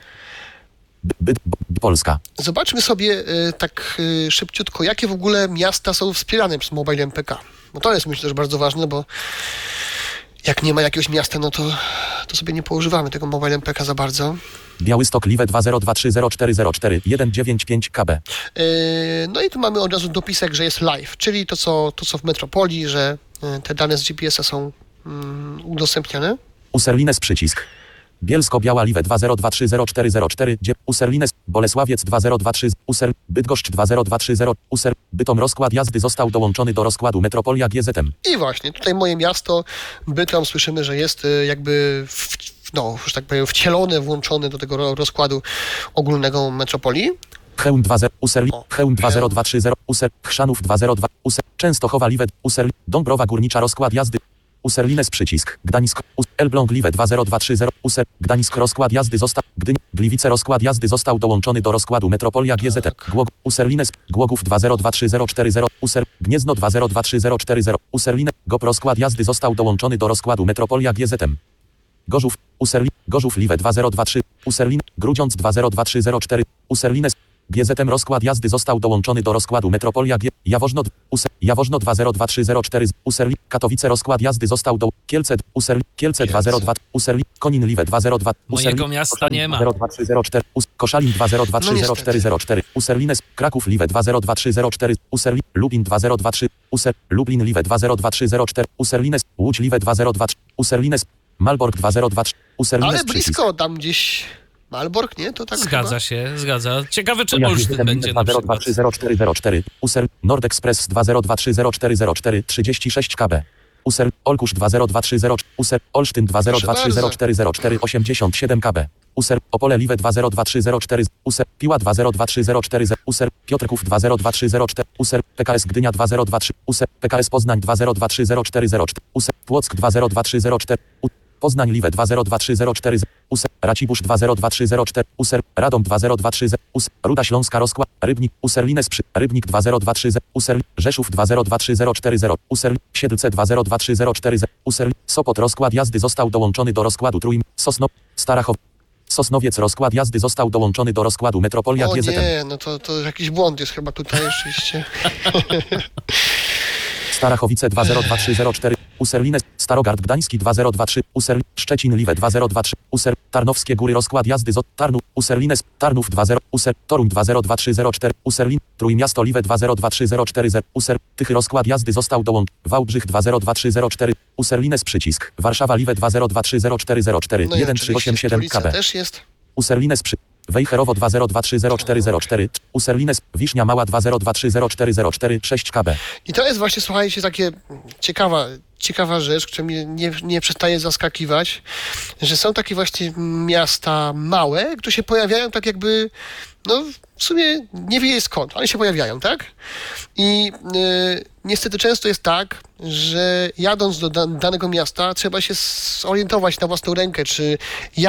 [SPEAKER 5] Polska.
[SPEAKER 4] Zobaczmy sobie tak szybciutko, jakie w ogóle miasta są wspierane przez Mobile MPK. Bo to jest myślę też bardzo ważne, bo jak nie ma jakiegoś miasta, no to sobie nie poużywamy tego Mobile MPK za bardzo.
[SPEAKER 5] Białystok Liwe 20230404 195 KB.
[SPEAKER 4] No i tu mamy od razu dopisek, że jest live, czyli to co w Metropolii, że te dane z GPS-a są udostępniane.
[SPEAKER 5] Userlines przycisk. Bielsko-Biała Liwe 20230404 Userlines, Bolesławiec 2023 Bydgoszcz 2023 Bytom. Rozkład jazdy został dołączony do rozkładu Metropolia GZM.
[SPEAKER 4] I właśnie, tutaj moje miasto, Bytom, słyszymy, że jest jakby już tak powiem wcielone, włączone do tego rozkładu ogólnego Metropolii.
[SPEAKER 5] Chełm 20 Userli,
[SPEAKER 4] O,
[SPEAKER 5] Chełm 2020 Chrzanów 202 Częstochowa Liwe Dąbrowa Górnicza. Rozkład jazdy Userlines przycisk. Gdańsk. Elbląg Liwe 20230. Gdańsk rozkład jazdy został. Gliwice rozkład jazdy został dołączony do rozkładu Metropolia GZT. Userlines. Głogów 2023040. Gniezno 2023040. Userline. GOP rozkład jazdy został dołączony do rozkładu Metropolia GZM. Gorzów. Gorzów Liwe 2023. Userlin. Grudziądz 2023004. Userlines. GZM rozkład jazdy został dołączony do rozkładu Metropolia Jaworzno 2023004 Katowice rozkład jazdy został do Kielce 202 Konin Liwe 202
[SPEAKER 1] Mojego miasta nie ma.
[SPEAKER 5] 20304 Koszalin 2023004 Userlines Kraków Liwe 2023004 Lubin 2023 Lublin Liwe 2023004 Userlines Łódź Liwe 202 Userlines Malbork 202 Userlines
[SPEAKER 4] Ale blisko tam gdzieś... Malbork, nie? To tak
[SPEAKER 1] Zgadza się, zgadza. Ciekawe, czy
[SPEAKER 5] Olsztyn
[SPEAKER 1] Olsztyn będzie na przykład.
[SPEAKER 5] 2023004 Nord Express 2023004 36 kb. Olkusz 20230 Olsztyn 2023004 87 kb. Opole Liwe 2023004 Piła 2023040 Piotrków 2023004 PKS Gdynia 2023 PKS Poznań 2023040 Płock 2023004 Poznań Liwe 2023040 Racibórz 20230 Radom 20230 Ruda Śląska rozkład Rybnik Userlines Rybnik 20230 Rzeszów 2023040 Siedlce 2023040 Sopot rozkład jazdy został dołączony do rozkładu Trójm Sosnowiec rozkład jazdy został dołączony do rozkładu Metropolia GZM.
[SPEAKER 4] Nie, no to jakiś błąd jest chyba tutaj rzeczywiście.
[SPEAKER 5] Starachowice 2023004 Userlines, Starogard Gdański 2023 Szczecin Liwe 2023 Tarnowskie Góry rozkład jazdy z Tarnu Userlines, Tarnów 20 Toruń 2023004 Trójmiasto Liwe 2023040 Tychy rozkład jazdy został dołączony Wałbrzych 2023004 Userlines przycisk Warszawa Liwe 2023040
[SPEAKER 4] No i
[SPEAKER 5] 1387
[SPEAKER 4] oczywiście
[SPEAKER 5] kb.
[SPEAKER 4] też jest.
[SPEAKER 5] Userlines Wejherowo 2023040 Userlines Wiśnia Mała 2023040 6 kb.
[SPEAKER 4] I to jest właśnie, słuchajcie, takie ciekawa rzecz, która mnie nie przestaje zaskakiwać, że są takie właśnie miasta małe, które się pojawiają tak jakby, no w sumie nie wie skąd, ale się pojawiają, tak? I niestety często jest tak, że jadąc do danego miasta trzeba się zorientować na własną rękę, czy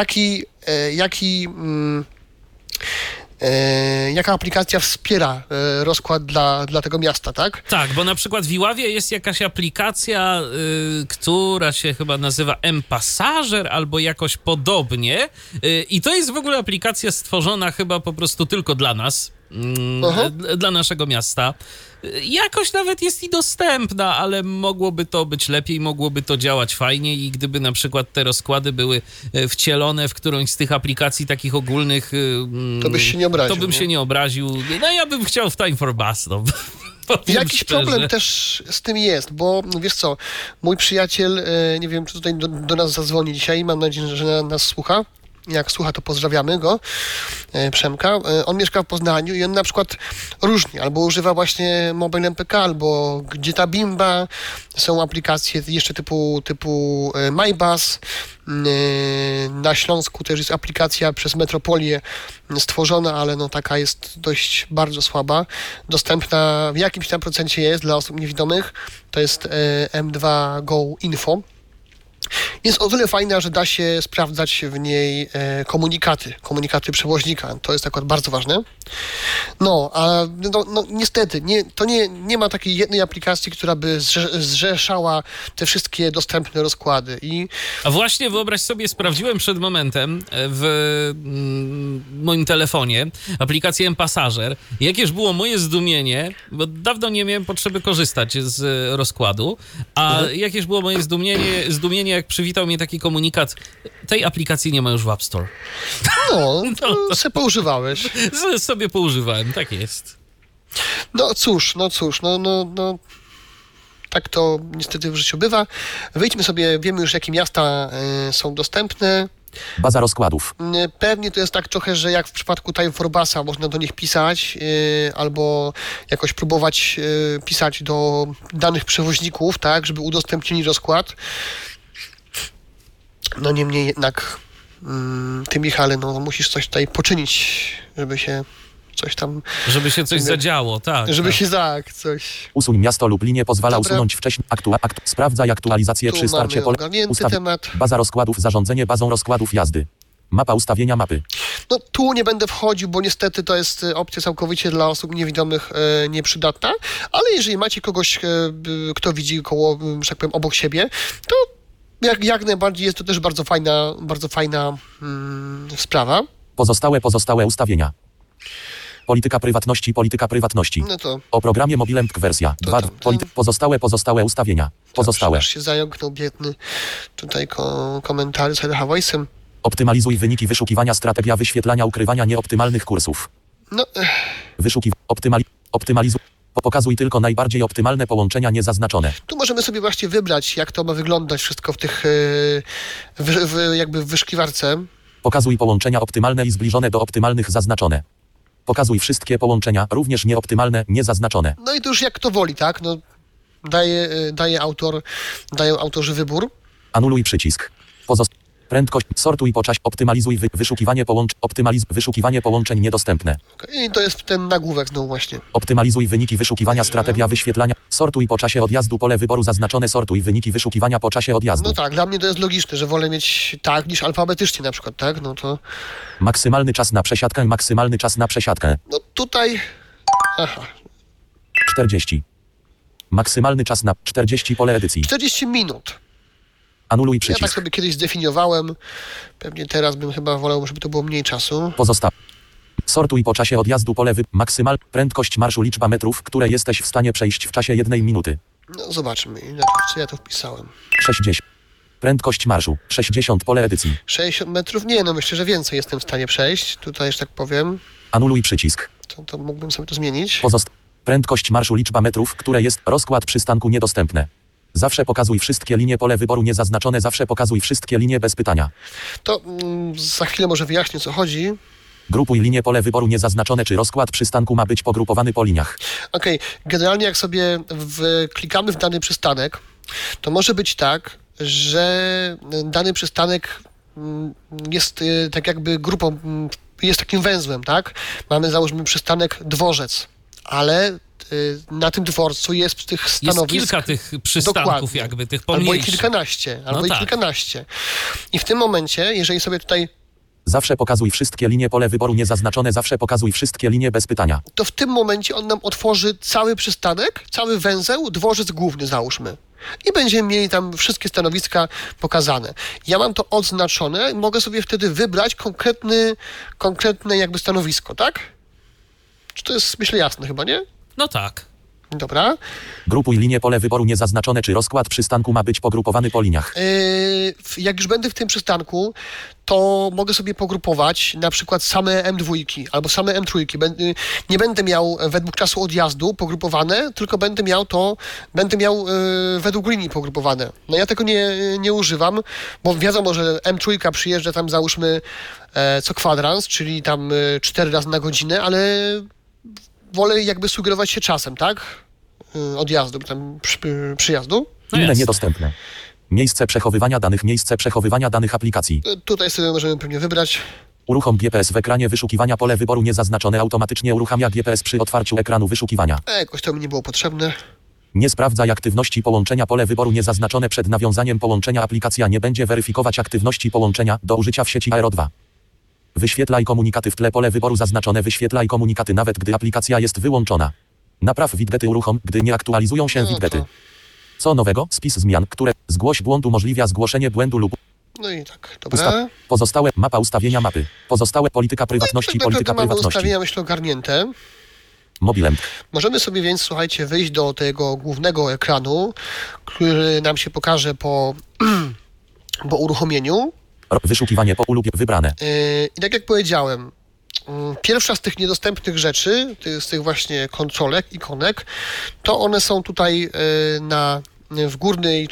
[SPEAKER 4] jaka aplikacja wspiera rozkład dla tego miasta, tak?
[SPEAKER 1] Tak, bo na przykład w Iławie jest jakaś aplikacja, która się chyba nazywa M-Passager albo jakoś podobnie i to jest w ogóle aplikacja stworzona chyba po prostu tylko dla nas, dla naszego miasta. Jakoś nawet jest i dostępna, ale mogłoby to być lepiej, mogłoby to działać fajniej i gdyby na przykład te rozkłady były wcielone w którąś z tych aplikacji takich ogólnych,
[SPEAKER 4] to byś się nie obraził.
[SPEAKER 1] To bym się nie obraził. No ja bym chciał w Time for Bus, no.
[SPEAKER 4] Jakiś problem też z tym jest, bo wiesz co, mój przyjaciel, nie wiem, czy tutaj do nas zadzwoni dzisiaj, mam nadzieję, że nas słucha. Jak słucha, to pozdrawiamy go, Przemka. On mieszka w Poznaniu i on na przykład różnie, albo używa właśnie Mobile MPK, albo gdzie ta Bimba, są aplikacje jeszcze typu MyBus. Na Śląsku też jest aplikacja przez Metropolię stworzona, ale no taka jest dość bardzo słaba. Dostępna w jakimś tam procencie jest dla osób niewidomych. To jest M2 Go Info. Jest o tyle fajna, że da się sprawdzać w niej komunikaty przewoźnika. To jest akurat bardzo ważne. No, a no, niestety nie ma takiej jednej aplikacji, która by zrzeszała te wszystkie dostępne rozkłady.
[SPEAKER 1] A właśnie wyobraź sobie, sprawdziłem przed momentem w moim telefonie aplikację M-Passager. Jakież było moje zdumienie, bo dawno nie miałem potrzeby korzystać z rozkładu, a jakież było moje zdumienie, jak przywitał mnie taki komunikat: tej aplikacji nie ma już w App Store.
[SPEAKER 4] No, sobie poużywałeś.
[SPEAKER 1] Sobie poużywałem, tak jest.
[SPEAKER 4] No cóż, tak to niestety w życiu bywa. Wyjdźmy sobie, wiemy już, jakie miasta są dostępne.
[SPEAKER 5] Baza rozkładów.
[SPEAKER 4] Pewnie to jest tak trochę, że jak w przypadku Time for Busa można do nich pisać albo jakoś próbować pisać do danych przewoźników, tak, żeby udostępnili rozkład. No niemniej jednak ty, Michale, no musisz coś tutaj poczynić, żeby się coś tam...
[SPEAKER 1] Żeby się coś zadziało, tak.
[SPEAKER 4] Żeby
[SPEAKER 1] tak.
[SPEAKER 4] się coś...
[SPEAKER 5] Usuń miasto lub linię pozwala
[SPEAKER 4] Dobra.
[SPEAKER 5] usunąć wcześniej. Sprawdzaj aktualizację
[SPEAKER 4] Tu
[SPEAKER 5] przy starcie
[SPEAKER 4] mamy
[SPEAKER 5] pole.
[SPEAKER 4] ogarnięty temat.
[SPEAKER 5] Baza rozkładów, zarządzanie bazą rozkładów jazdy. Mapa ustawienia mapy.
[SPEAKER 4] No tu nie będę wchodził, bo niestety to jest opcja całkowicie dla osób niewidomych nieprzydatna, ale jeżeli macie kogoś, kto widzi koło, że tak powiem, obok siebie, to jak najbardziej jest to też bardzo fajna sprawa.
[SPEAKER 5] Pozostałe ustawienia. Polityka prywatności.
[SPEAKER 4] No to
[SPEAKER 5] O programie Mobilem.pk wersja.
[SPEAKER 4] To
[SPEAKER 5] 2.
[SPEAKER 4] tamten.
[SPEAKER 5] Pozostałe ustawienia. Pozostałe.
[SPEAKER 4] aż się zająknął biedny tutaj komentarz z Havoice'em.
[SPEAKER 5] Optymalizuj wyniki wyszukiwania, strategia wyświetlania ukrywania nieoptymalnych kursów.
[SPEAKER 4] No,
[SPEAKER 5] Optymalizuj. Pokazuj tylko najbardziej optymalne połączenia niezaznaczone.
[SPEAKER 4] tu możemy sobie właśnie wybrać, jak to ma wyglądać wszystko w tych, jakby w wyszukiwarce.
[SPEAKER 5] Pokazuj połączenia optymalne i zbliżone do optymalnych zaznaczone. Pokazuj wszystkie połączenia, również nieoptymalne, niezaznaczone.
[SPEAKER 4] No i to już jak to woli, tak? No, dają autorzy wybór.
[SPEAKER 5] Anuluj przycisk. Prędkość. Sortuj po czasie. Optymalizuj wyszukiwanie połączeń niedostępne.
[SPEAKER 4] I to jest ten nagłówek znowu właśnie.
[SPEAKER 5] Optymalizuj wyniki wyszukiwania, strategia wyświetlania. Sortuj po czasie odjazdu, pole wyboru zaznaczone. Sortuj wyniki wyszukiwania po czasie odjazdu.
[SPEAKER 4] No tak, dla mnie to jest logiczne, że wolę mieć tak niż alfabetycznie na przykład, tak? No to...
[SPEAKER 5] Maksymalny czas na przesiadkę.
[SPEAKER 4] No tutaj... Aha.
[SPEAKER 5] 40. Maksymalny czas na 40 pole edycji.
[SPEAKER 4] 40 minut.
[SPEAKER 5] Anuluj
[SPEAKER 4] Ja tak
[SPEAKER 5] przycisk.
[SPEAKER 4] sobie kiedyś zdefiniowałem. Pewnie teraz bym chyba wolał, żeby to było mniej czasu.
[SPEAKER 5] Sortuj po czasie odjazdu pole prędkość marszu, liczba metrów, które jesteś w stanie przejść w czasie 1 minuty.
[SPEAKER 4] No zobaczmy, co ja tu wpisałem.
[SPEAKER 5] 60. Prędkość marszu 60 pole edycji.
[SPEAKER 4] 60 metrów? Nie, no myślę, że więcej jestem w stanie przejść. Tutaj, że tak powiem,
[SPEAKER 5] Anuluj przycisk.
[SPEAKER 4] to mógłbym sobie to zmienić.
[SPEAKER 5] Prędkość marszu, liczba metrów, które jest rozkład przystanku niedostępne. Zawsze pokazuj wszystkie linie, pole wyboru niezaznaczone. Zawsze pokazuj wszystkie linie bez pytania.
[SPEAKER 4] To za chwilę może wyjaśnię, co chodzi.
[SPEAKER 5] Grupuj linie, pole wyboru niezaznaczone. Czy rozkład przystanku ma być pogrupowany po liniach?
[SPEAKER 4] Okej, generalnie jak sobie klikamy w dany przystanek, to może być tak, że dany przystanek jest tak jakby grupą, jest takim węzłem, tak? Mamy, załóżmy, przystanek Dworzec, ale na tym dworcu jest tych stanowisk...
[SPEAKER 1] Jest kilka tych przystanków
[SPEAKER 4] dokładnie,
[SPEAKER 1] jakby, tych
[SPEAKER 4] albo i
[SPEAKER 1] pomniejszych.
[SPEAKER 4] kilkanaście,
[SPEAKER 1] No tak.
[SPEAKER 4] kilkanaście. I w tym momencie, jeżeli sobie tutaj...
[SPEAKER 5] Zawsze pokazuj wszystkie linie, pole wyboru niezaznaczone. Zawsze pokazuj wszystkie linie bez pytania.
[SPEAKER 4] to w tym momencie on nam otworzy cały przystanek, cały węzeł, dworzec główny załóżmy. I będziemy mieli tam wszystkie stanowiska pokazane. Ja mam to odznaczone i mogę sobie wtedy wybrać konkretne jakby stanowisko, tak? Czy to jest, myślę, jasne chyba, nie?
[SPEAKER 1] No tak.
[SPEAKER 4] Dobra.
[SPEAKER 5] Grupuj linie, pole wyboru niezaznaczone. Czy rozkład przystanku ma być pogrupowany po liniach?
[SPEAKER 4] Jak już będę w tym przystanku, to mogę sobie pogrupować na przykład same M2 albo same M3. Nie będę miał według czasu odjazdu pogrupowane, tylko będę miał według linii pogrupowane. No ja tego nie używam, bo wiadomo, że M3 przyjeżdża tam załóżmy co kwadrans, czyli tam 4 razy na godzinę, ale wolę jakby sugerować się czasem, tak? Odjazdu, tam przyjazdu.
[SPEAKER 1] No
[SPEAKER 5] Inne
[SPEAKER 1] jasne.
[SPEAKER 5] niedostępne. Miejsce przechowywania danych aplikacji.
[SPEAKER 4] Tutaj sobie możemy pewnie wybrać.
[SPEAKER 5] Uruchom GPS w ekranie wyszukiwania, pole wyboru niezaznaczone. Automatycznie uruchamia GPS przy otwarciu ekranu wyszukiwania.
[SPEAKER 4] Jakoś to mi nie było potrzebne.
[SPEAKER 5] Nie sprawdzaj aktywności połączenia, pole wyboru niezaznaczone. Przed nawiązaniem połączenia aplikacja nie będzie weryfikować aktywności połączenia do użycia w sieci Aero 2. Wyświetlaj komunikaty w tle, pole wyboru zaznaczone. Wyświetlaj komunikaty nawet gdy aplikacja jest wyłączona. Napraw widgety, uruchom, gdy nie aktualizują się
[SPEAKER 4] No to-
[SPEAKER 5] widgety. Co nowego? Spis zmian, które zgłoś błąd umożliwia zgłoszenie błędu lub
[SPEAKER 4] No i tak, dobra.
[SPEAKER 5] pozostałe mapa ustawienia mapy. Pozostałe polityka prywatności,
[SPEAKER 4] Tak
[SPEAKER 5] polityka
[SPEAKER 4] naprawdę mamy
[SPEAKER 5] prywatności.
[SPEAKER 4] ustawienia, myślę, ogarnięte.
[SPEAKER 5] Mobilem.
[SPEAKER 4] Możemy sobie więc, słuchajcie, wyjść do tego głównego ekranu, który nam się pokaże po uruchomieniu.
[SPEAKER 5] Wyszukiwanie po wybrane.
[SPEAKER 4] I tak jak powiedziałem, pierwsza z tych niedostępnych rzeczy, z tych właśnie kontrolek, ikonek, to one są tutaj w górnej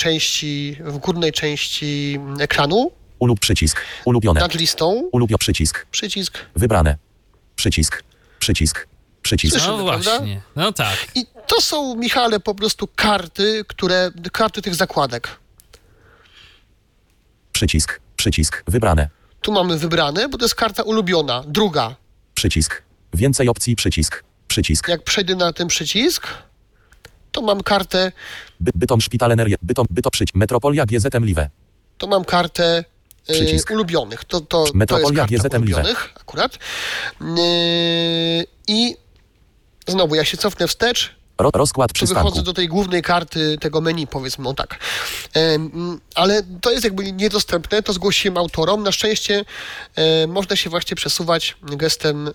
[SPEAKER 4] części ekranu,
[SPEAKER 5] Przycisk. Ulubione.
[SPEAKER 4] nad listą,
[SPEAKER 5] Przycisk.
[SPEAKER 4] przycisk.
[SPEAKER 5] Wybrane. Przycisk. Przycisk. Przycisk.
[SPEAKER 4] Słyszymy,
[SPEAKER 1] No
[SPEAKER 4] prawda?
[SPEAKER 1] właśnie. No tak.
[SPEAKER 4] I to są, Michale, po prostu karty tych zakładek.
[SPEAKER 5] Przycisk. Przycisk. Wybrane.
[SPEAKER 4] Tu mamy wybrane, bo to jest karta ulubiona. Druga.
[SPEAKER 5] Przycisk. Więcej opcji przycisk. Przycisk.
[SPEAKER 4] Jak przejdę na ten przycisk, to mam kartę,
[SPEAKER 5] Bytom Szpital Energia. Bytom Metropolia GZM Live.
[SPEAKER 4] to mam kartę
[SPEAKER 5] Przycisk.
[SPEAKER 4] ulubionych. To jest
[SPEAKER 5] Metropolia
[SPEAKER 4] karta
[SPEAKER 5] GZM Live.
[SPEAKER 4] ulubionych akurat. I znowu, jak się cofnę wstecz,
[SPEAKER 5] Rozkład
[SPEAKER 4] to
[SPEAKER 5] przystanku.
[SPEAKER 4] wychodzę do tej głównej karty tego menu, powiedzmy, o tak. Ale to jest jakby niedostępne, to zgłosiłem autorom. Na szczęście można się właśnie przesuwać gestem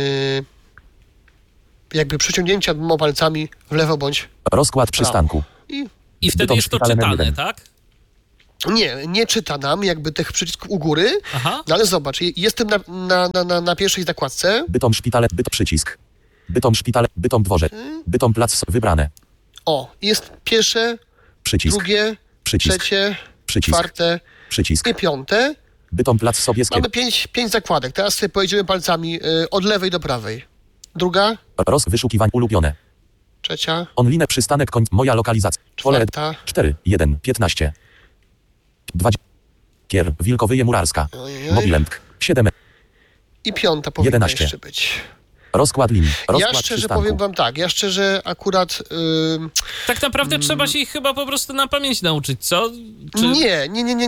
[SPEAKER 4] jakby przeciągnięcia dwoma palcami w lewo bądź
[SPEAKER 5] Rozkład przystanku.
[SPEAKER 1] I wtedy
[SPEAKER 5] Bytom
[SPEAKER 1] jest to
[SPEAKER 5] Szpital
[SPEAKER 1] czytane,
[SPEAKER 5] Energia.
[SPEAKER 1] tak?
[SPEAKER 4] nie czyta nam jakby tych przycisków u góry,
[SPEAKER 1] Aha.
[SPEAKER 4] no ale zobacz, jestem na pierwszej zakładce.
[SPEAKER 5] Bytom Szpitale. Przycisk. Bytom Szpitale. Bytom Dworzec. Bytom Plac. Wybrane.
[SPEAKER 4] O, jest pierwsze,
[SPEAKER 5] Przycisk.
[SPEAKER 4] drugie,
[SPEAKER 5] Przycisk.
[SPEAKER 4] trzecie,
[SPEAKER 5] Przycisk.
[SPEAKER 4] czwarte
[SPEAKER 5] Przycisk.
[SPEAKER 4] i piąte.
[SPEAKER 5] Bytom Plac Sobieskiego.
[SPEAKER 4] Mamy pięć zakładek. Teraz sobie pojedziemy palcami od lewej do prawej. Druga,
[SPEAKER 5] Wyszukiwań ulubione.
[SPEAKER 4] trzecia,
[SPEAKER 5] Online przystanek moja lokalizacja. Pole
[SPEAKER 4] czwarta.
[SPEAKER 5] 4, 1, 15. 20. Kier, Wilkowyje Murarska.
[SPEAKER 4] Ojej.
[SPEAKER 5] Mobilent. 7.
[SPEAKER 4] I piąta powinna
[SPEAKER 5] 11.
[SPEAKER 4] jeszcze być.
[SPEAKER 5] Rozkład linii. Rozkład
[SPEAKER 4] Ja szczerze
[SPEAKER 5] przystanku.
[SPEAKER 4] powiem wam tak, akurat
[SPEAKER 1] Tak naprawdę trzeba się ich chyba po prostu na pamięć nauczyć, co? Czy...
[SPEAKER 4] nie.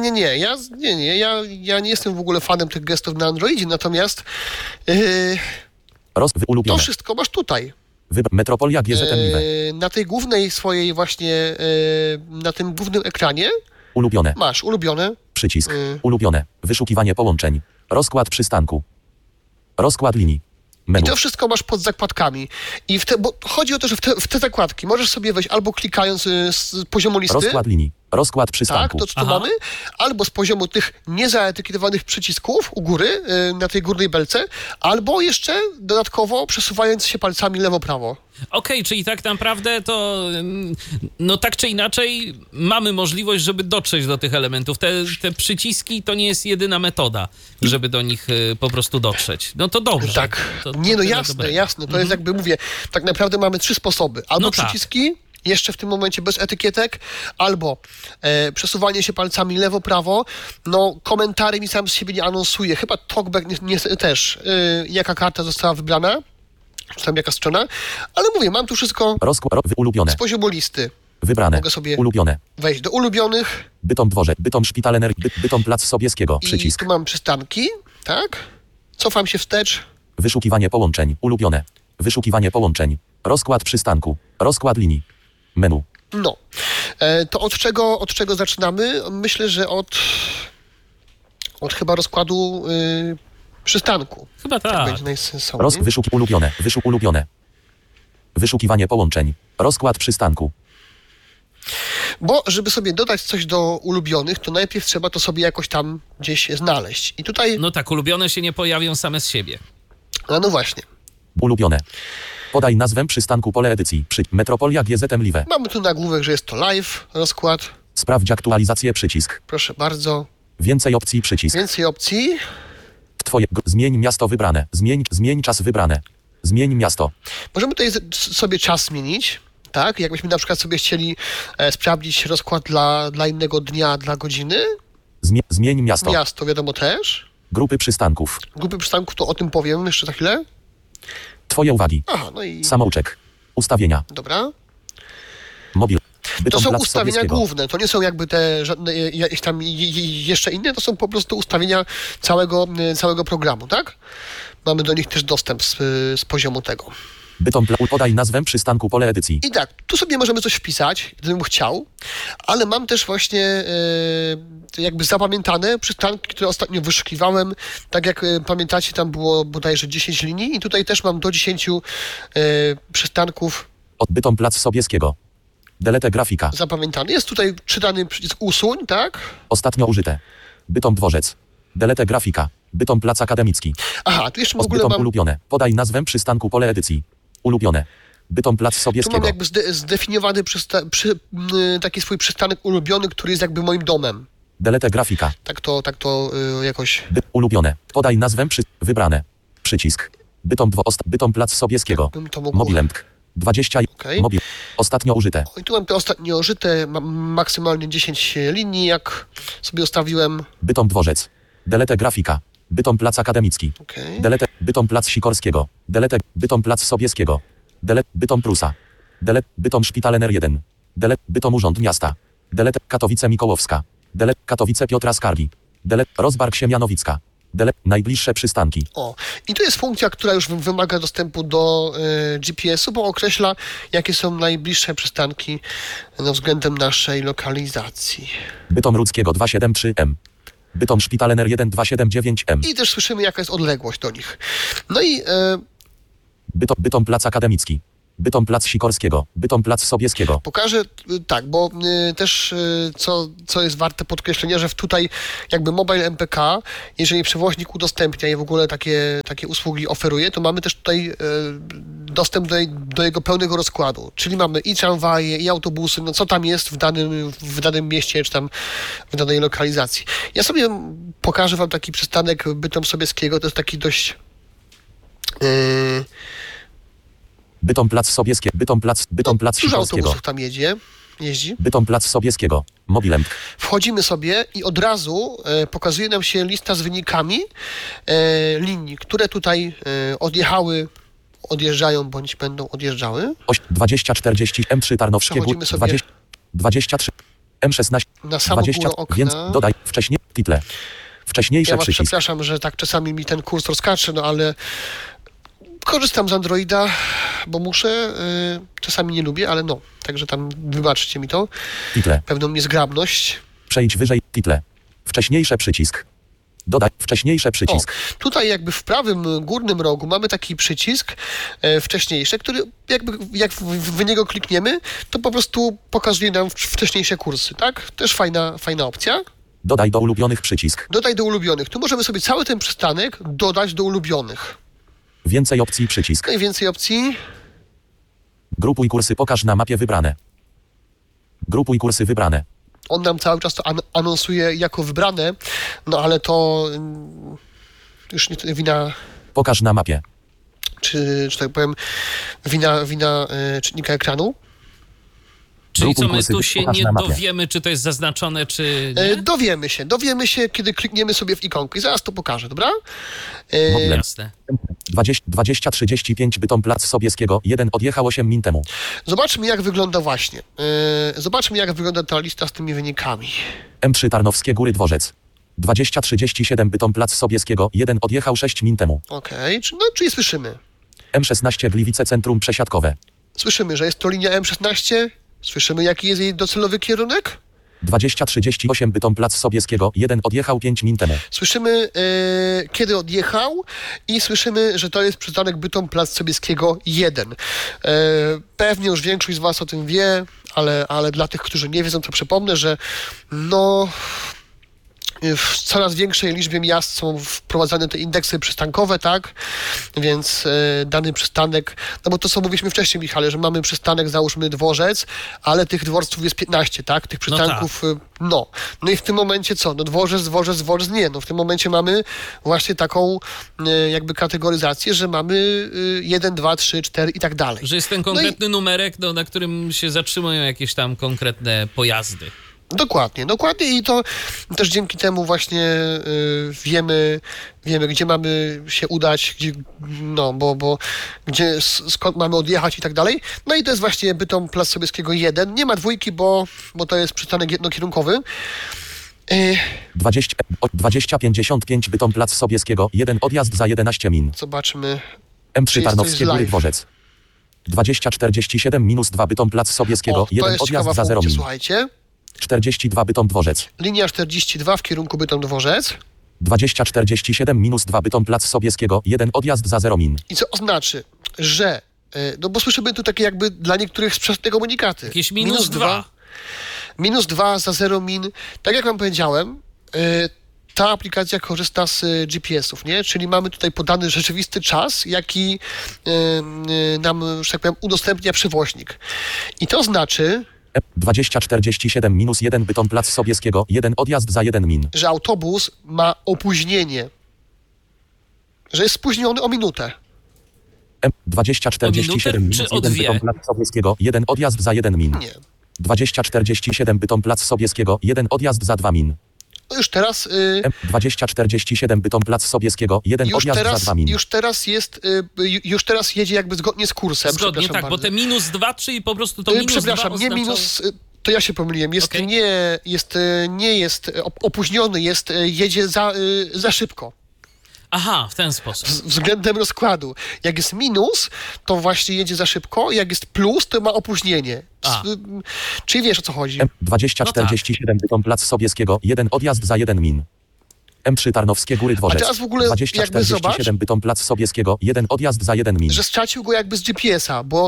[SPEAKER 4] Ja nie jestem w ogóle fanem tych gestów na Androidzie, natomiast to
[SPEAKER 5] Ulubione.
[SPEAKER 4] wszystko masz tutaj.
[SPEAKER 5] Metropolia GZM Live.
[SPEAKER 4] Na tej głównej swojej właśnie, na tym głównym ekranie
[SPEAKER 5] Ulubione.
[SPEAKER 4] masz ulubione.
[SPEAKER 5] Przycisk. Ulubione. Wyszukiwanie połączeń. Rozkład przystanku. Rozkład linii.
[SPEAKER 4] I
[SPEAKER 5] Menu.
[SPEAKER 4] to wszystko masz pod zakładkami. Bo chodzi o to, że w te zakładki możesz sobie wejść albo klikając z poziomu listy,
[SPEAKER 5] Rozkład linii. Rozkład
[SPEAKER 4] tak,
[SPEAKER 5] przystanku.
[SPEAKER 4] to co tu
[SPEAKER 1] Aha.
[SPEAKER 4] mamy, albo z poziomu tych niezaetykietowanych przycisków u góry, na tej górnej belce, albo jeszcze dodatkowo przesuwając się palcami lewo-prawo.
[SPEAKER 1] Okej, czyli tak naprawdę to, no tak czy inaczej, mamy możliwość, żeby dotrzeć do tych elementów. Te przyciski to nie jest jedyna metoda, żeby do nich po prostu dotrzeć. No to dobrze.
[SPEAKER 4] Tak.
[SPEAKER 1] To
[SPEAKER 4] Nie, no
[SPEAKER 1] tyle
[SPEAKER 4] jasne,
[SPEAKER 1] dobrego.
[SPEAKER 4] jasne. To jest jakby, mówię, tak naprawdę mamy 3 sposoby. Albo
[SPEAKER 1] No tak.
[SPEAKER 4] przyciski, jeszcze w tym momencie bez etykietek, albo przesuwanie się palcami lewo-prawo. No, komentarzy mi sam z siebie nie anonsuje. Chyba TalkBack też, jaka karta została wybrana, czy tam jaka strona. Ale mówię, mam tu wszystko
[SPEAKER 5] Ulubione.
[SPEAKER 4] z poziomu listy.
[SPEAKER 5] Wybrane.
[SPEAKER 4] Mogę sobie
[SPEAKER 5] Ulubione.
[SPEAKER 4] wejść do ulubionych
[SPEAKER 5] Bytom Dworzec. Bytom Szpital Energii. Bytom Plac Sobieskiego.
[SPEAKER 4] i
[SPEAKER 5] Przycisk.
[SPEAKER 4] tu mam przystanki, tak? Cofam się wstecz.
[SPEAKER 5] Wyszukiwanie połączeń. Ulubione. Wyszukiwanie połączeń. Rozkład przystanku. Rozkład linii. Menu.
[SPEAKER 4] No. To od czego zaczynamy? Myślę, że od chyba rozkładu przystanku.
[SPEAKER 1] Chyba
[SPEAKER 4] Tak
[SPEAKER 1] tak.
[SPEAKER 4] będzie najsensowniej.
[SPEAKER 5] Ulubione. Ulubione. Wyszukiwanie połączeń. Rozkład przystanku.
[SPEAKER 4] Bo żeby sobie dodać coś do ulubionych, to najpierw trzeba to sobie jakoś tam gdzieś znaleźć. I tutaj,
[SPEAKER 1] No tak, ulubione się nie pojawią same z siebie.
[SPEAKER 4] no właśnie,
[SPEAKER 5] Ulubione. Podaj nazwę przystanku pole edycji. Metropolia GZM Live.
[SPEAKER 4] mamy tu nagłówek, że jest to live, rozkład.
[SPEAKER 5] Sprawdź aktualizację przycisk.
[SPEAKER 4] Proszę bardzo.
[SPEAKER 5] Więcej opcji przycisk.
[SPEAKER 4] Więcej opcji.
[SPEAKER 5] Zmień miasto wybrane. Zmień czas wybrane. Zmień miasto.
[SPEAKER 4] Możemy tutaj sobie czas zmienić, tak? Jakbyśmy na przykład sobie chcieli sprawdzić rozkład dla innego dnia, dla godziny.
[SPEAKER 5] Zmień miasto.
[SPEAKER 4] Miasto wiadomo też.
[SPEAKER 5] Grupy przystanków.
[SPEAKER 4] Grupy przystanków, to o tym powiem jeszcze za chwilę.
[SPEAKER 5] Twoje uwagi.
[SPEAKER 4] Aha, no i
[SPEAKER 5] Samouczek. Ustawienia.
[SPEAKER 4] dobra.
[SPEAKER 5] Mobil.
[SPEAKER 4] To
[SPEAKER 5] Bytom
[SPEAKER 4] są
[SPEAKER 5] Plac
[SPEAKER 4] ustawienia
[SPEAKER 5] Sobieskiego.
[SPEAKER 4] główne, to nie są jakby te żadne jakieś tam jeszcze inne, to są po prostu ustawienia całego programu, tak? Mamy do nich też dostęp z poziomu tego.
[SPEAKER 5] Podaj nazwę przystanku pole edycji.
[SPEAKER 4] I tak, tu sobie możemy coś wpisać, gdybym chciał, ale mam też właśnie jakby zapamiętane przystanki, które ostatnio wyszukiwałem. Tak jak pamiętacie, tam było bodajże 10 linii i tutaj też mam do 10 przystanków
[SPEAKER 5] Bytom Plac Sobieskiego. Delete grafika.
[SPEAKER 4] zapamiętany. Jest tutaj czytany przycisk usuń, tak?
[SPEAKER 5] Ostatnio użyte. Bytom Dworzec. Delete grafika. Bytom Plac Akademicki.
[SPEAKER 4] Aha, tu jeszcze w ogóle
[SPEAKER 5] Bytom
[SPEAKER 4] mam...
[SPEAKER 5] ulubione. Podaj nazwę przystanku pole edycji. Ulubione. Bytom Plac
[SPEAKER 4] Tu
[SPEAKER 5] Sobieskiego.
[SPEAKER 4] mam jakby zdefiniowany taki swój przystanek ulubiony, który jest jakby moim domem.
[SPEAKER 5] Delete grafika.
[SPEAKER 4] Tak to jakoś...
[SPEAKER 5] Ulubione. Podaj nazwę wybrane. Przycisk. Bytom Plac Sobieskiego.
[SPEAKER 4] Bym to mógł...
[SPEAKER 5] Mobilent. 20.
[SPEAKER 4] Okej.
[SPEAKER 5] Mobil. Ostatnio użyte.
[SPEAKER 4] I tu mam te ostatnio użyte, mam maksymalnie 10 linii, jak sobie ustawiłem.
[SPEAKER 5] Bytom Dworzec. Delete grafika. Bytom Plac Akademicki.
[SPEAKER 4] Okej.
[SPEAKER 5] Delete. Bytom Plac Sikorskiego. Delete. Bytom Plac Sobieskiego. Delete. Bytom Prusa. Delete. Bytom Szpital NR1. Delete. Bytom Urząd Miasta. Delete. Katowice Mikołowska. Delete. Katowice Piotra Skargi. Delete. Rozbark Siemianowicka. Delete. Najbliższe przystanki.
[SPEAKER 4] O, i to jest funkcja, która już wymaga dostępu do GPS-u, bo określa, jakie są najbliższe przystanki względem naszej lokalizacji.
[SPEAKER 5] Bytom Rudzkiego 273M. Bytom Szpital NR1 279M.
[SPEAKER 4] I też słyszymy, jaka jest odległość do nich. No i
[SPEAKER 5] Bytom Plac Akademicki. Bytom Plac Sikorskiego. Bytom Plac Sobieskiego.
[SPEAKER 4] pokażę tak, bo też co jest warte podkreślenia, że tutaj jakby Mobile MPK, jeżeli przewoźnik udostępnia i w ogóle takie usługi oferuje, to mamy też tutaj dostęp do jego pełnego rozkładu. Czyli mamy i tramwaje, i autobusy, no co tam jest w danym mieście, czy tam w danej lokalizacji. Ja sobie pokażę wam taki przystanek Bytom Sobieskiego, to jest taki dość...
[SPEAKER 5] Bytom Plac Sobieskiego. Bytom Plac
[SPEAKER 4] Dużo
[SPEAKER 5] Sikorskiego.
[SPEAKER 4] autobusów tam jeździ.
[SPEAKER 5] Bytom Plac Sobieskiego. Mobilem.
[SPEAKER 4] Wchodzimy sobie i od razu pokazuje nam się lista z wynikami linii, które tutaj odjeżdżają bądź będą odjeżdżały.
[SPEAKER 5] 2040 M3 Tarnowskie
[SPEAKER 4] Przechodzimy sobie
[SPEAKER 5] 23 M16
[SPEAKER 4] na samą
[SPEAKER 5] 20,
[SPEAKER 4] górę okna.
[SPEAKER 5] więc dodaj wcześniej title. Wcześniejsze
[SPEAKER 4] Ja was
[SPEAKER 5] przycisk.
[SPEAKER 4] przepraszam, że tak czasami mi ten kursor skacze, no ale korzystam z Androida, bo muszę. Czasami nie lubię, ale no. Także tam wybaczcie mi to.
[SPEAKER 5] Title.
[SPEAKER 4] Pewną niezgrabność.
[SPEAKER 5] Przejdź wyżej title. Wcześniejsze przycisk. Dodaj wcześniejsze przycisk.
[SPEAKER 4] Tutaj jakby w prawym górnym rogu mamy taki przycisk wcześniejszy, który jak w niego klikniemy, to po prostu pokazuje nam wcześniejsze kursy, tak? Też fajna opcja.
[SPEAKER 5] Dodaj do ulubionych przycisk.
[SPEAKER 4] Dodaj do ulubionych. Tu możemy sobie cały ten przystanek dodać do ulubionych.
[SPEAKER 5] Więcej opcji przycisk.
[SPEAKER 4] Najwięcej opcji.
[SPEAKER 5] Grupuj kursy, pokaż na mapie wybrane. Grupuj kursy wybrane.
[SPEAKER 4] On nam cały czas to anonsuje jako wybrane, no ale to już nie wina,
[SPEAKER 5] Pokaż na mapie.
[SPEAKER 4] czy tak powiem, wina czytnika ekranu.
[SPEAKER 1] Czyli co, my
[SPEAKER 5] kursy,
[SPEAKER 1] tu się
[SPEAKER 5] pokaż
[SPEAKER 1] nie
[SPEAKER 5] na mapie.
[SPEAKER 1] dowiemy, czy to jest zaznaczone, czy nie?
[SPEAKER 4] Dowiemy się, kiedy klikniemy sobie w ikonkę i zaraz to pokażę, dobra?
[SPEAKER 5] Mobilem.
[SPEAKER 1] Jasne.
[SPEAKER 5] 2035 Bytom Plac Sobieskiego. 1 odjechał 8 min temu.
[SPEAKER 4] Zobaczmy, jak wygląda właśnie. Zobaczmy, jak wygląda ta lista z tymi wynikami.
[SPEAKER 5] M3 Tarnowskie Góry Dworzec. 2037 Bytom Plac Sobieskiego. 1 odjechał 6 min temu.
[SPEAKER 4] Okej, czyli słyszymy.
[SPEAKER 5] M16 Gliwice Centrum Przesiadkowe.
[SPEAKER 4] Słyszymy, że jest to linia M16. Słyszymy, jaki jest jej docelowy kierunek.
[SPEAKER 5] 2038 Bytom Plac Sobieskiego. 1 odjechał 5 min temu.
[SPEAKER 4] Słyszymy, kiedy odjechał i słyszymy, że to jest przystanek Bytom Plac Sobieskiego 1. Pewnie już większość z was o tym wie, ale dla tych, którzy nie wiedzą, to przypomnę, że no... W coraz większej liczbie miast są wprowadzane te indeksy przystankowe, tak? Więc dany przystanek, no bo to co mówiliśmy wcześniej, Michale, że mamy przystanek, załóżmy dworzec, ale tych dworców jest 15, tak? Tych przystanków, no. No i w tym momencie co? No dworzec, nie. No w tym momencie mamy właśnie taką jakby kategoryzację, że mamy 1, 2, 3, 4 i tak dalej.
[SPEAKER 1] Że jest ten konkretny numerek, no, na którym się zatrzymują jakieś tam konkretne pojazdy.
[SPEAKER 4] Dokładnie i to też dzięki temu właśnie wiemy, gdzie mamy się udać, gdzie, no, bo gdzie, skąd mamy odjechać i tak dalej. No i to jest właśnie Bytom Plac Sobieskiego 1. Nie ma dwójki, bo to jest przystanek jednokierunkowy.
[SPEAKER 5] 2055 Bytom Plac Sobieskiego. 1 odjazd za 11 min.
[SPEAKER 4] Zobaczmy.
[SPEAKER 5] M3 Tarnowskie Góry Dworzec. 2047 minus 2 Bytom Plac Sobieskiego. 1 odjazd za 0 min.
[SPEAKER 4] Słuchajcie.
[SPEAKER 5] 42 Bytom Dworzec.
[SPEAKER 4] Linia 42 w kierunku Bytom Dworzec.
[SPEAKER 5] 2047 minus 2 Bytom Plac Sobieskiego. 1 odjazd za 0 min.
[SPEAKER 4] I co oznacza, że no bo słyszymy tu takie jakby dla niektórych sprzeczne komunikaty.
[SPEAKER 1] Jakieś minus 2.
[SPEAKER 4] Minus 2 za 0 min. Tak jak wam powiedziałem, ta aplikacja korzysta z GPS-ów, nie? Czyli mamy tutaj podany rzeczywisty czas, jaki nam, że tak powiem, udostępnia przewoźnik. I to znaczy...
[SPEAKER 5] 2047 minus 1 Bytom Plac Sobieskiego. 1 odjazd za 1 min.
[SPEAKER 4] Że autobus ma opóźnienie. Że jest spóźniony o minutę.
[SPEAKER 5] 2047 minus 1 Bytom Plac Sobieskiego. 1 odjazd za 1 min.
[SPEAKER 4] Nie.
[SPEAKER 5] 2047 Bytom Plac Sobieskiego. 1 odjazd za 2 min.
[SPEAKER 4] to już teraz...
[SPEAKER 5] 2047 Bytom Plac Sobieskiego, 1 odjazd za 2 min.
[SPEAKER 4] Już teraz jedzie jakby zgodnie z kursem.
[SPEAKER 1] Zgodnie, tak,
[SPEAKER 4] bardzo.
[SPEAKER 1] bo te -2, czyli po prostu to -2
[SPEAKER 4] Przepraszam, nie
[SPEAKER 1] oznaczało...
[SPEAKER 4] minus... To ja się pomyliłem.
[SPEAKER 1] Okej.
[SPEAKER 4] Nie jest opóźniony, jedzie za szybko.
[SPEAKER 1] Aha, w ten sposób.
[SPEAKER 4] Względem rozkładu. Jak jest minus, to właśnie jedzie za szybko, jak jest plus, to ma opóźnienie. Czyli wiesz, o co chodzi.
[SPEAKER 5] 2047 Bytom Plac Sobieskiego, 1 odjazd za 1 min. M3 Tarnowskie Góry Dworzec.
[SPEAKER 4] A teraz w ogóle jakby zobacz,
[SPEAKER 5] 2047 Bytom Plac Sobieskiego, 1 odjazd za 1 min.
[SPEAKER 4] że stracił go jakby z GPS-a, bo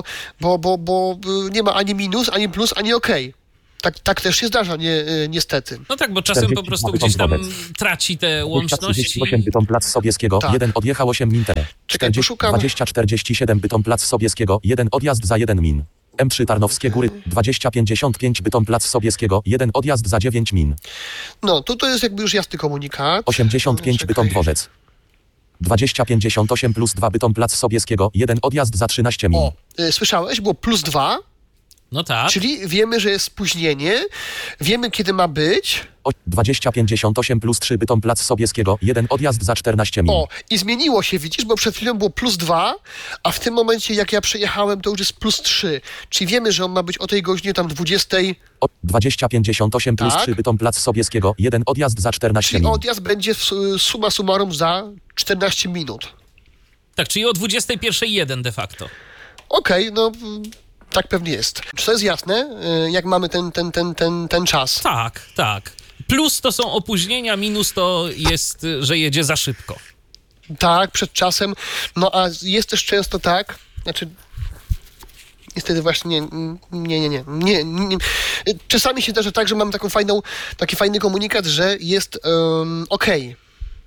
[SPEAKER 4] nie ma ani minus, ani plus, ani okej. Tak też się zdarza, niestety.
[SPEAKER 1] No tak, bo czasem po prostu gdzieś tam traci te łączności.
[SPEAKER 5] 48 Bytom Plac Sobieskiego,
[SPEAKER 4] Tak.
[SPEAKER 5] 1 odjechał 8 min.
[SPEAKER 4] Czekaj, poszukam.
[SPEAKER 5] 2047 Bytom Plac Sobieskiego, 1 odjazd za 1 min. M3 Tarnowskie Góry, 2055 Bytom Plac Sobieskiego, 1 odjazd za 9 min.
[SPEAKER 4] No, to jest jakby już jasny komunikat.
[SPEAKER 5] 85
[SPEAKER 4] Czekaj.
[SPEAKER 5] Bytom Dworzec. 2058 plus 2 Bytom Plac Sobieskiego, 1 odjazd za 13 min.
[SPEAKER 4] O, słyszałeś? Było +2,
[SPEAKER 1] No tak.
[SPEAKER 4] czyli wiemy, że jest spóźnienie, wiemy, kiedy ma być.
[SPEAKER 5] 2058 plus 3 Bytom Plac Sobieskiego, 1 odjazd za 14 min.
[SPEAKER 4] O, i zmieniło się, widzisz, bo przed chwilą było +2, a w tym momencie, jak ja przejechałem, to już jest +3. Czyli wiemy, że on ma być o tej godzinie tam 20,
[SPEAKER 5] 2058 plus
[SPEAKER 4] Tak.
[SPEAKER 5] 3 Bytom Plac Sobieskiego, 1 odjazd za 14
[SPEAKER 4] czyli
[SPEAKER 5] min.
[SPEAKER 4] odjazd będzie summa summarum za 14 minut.
[SPEAKER 1] Tak, czyli o 21:01 de facto.
[SPEAKER 4] Okej, no tak pewnie jest. Czy to jest jasne, jak mamy ten czas?
[SPEAKER 1] Tak, tak. Plus to są opóźnienia, minus to jest, że jedzie za szybko.
[SPEAKER 4] Tak, przed czasem. No a jest też często tak, znaczy niestety właśnie nie. Czasami się zdarza tak, że mamy taki fajny komunikat, że jest okej.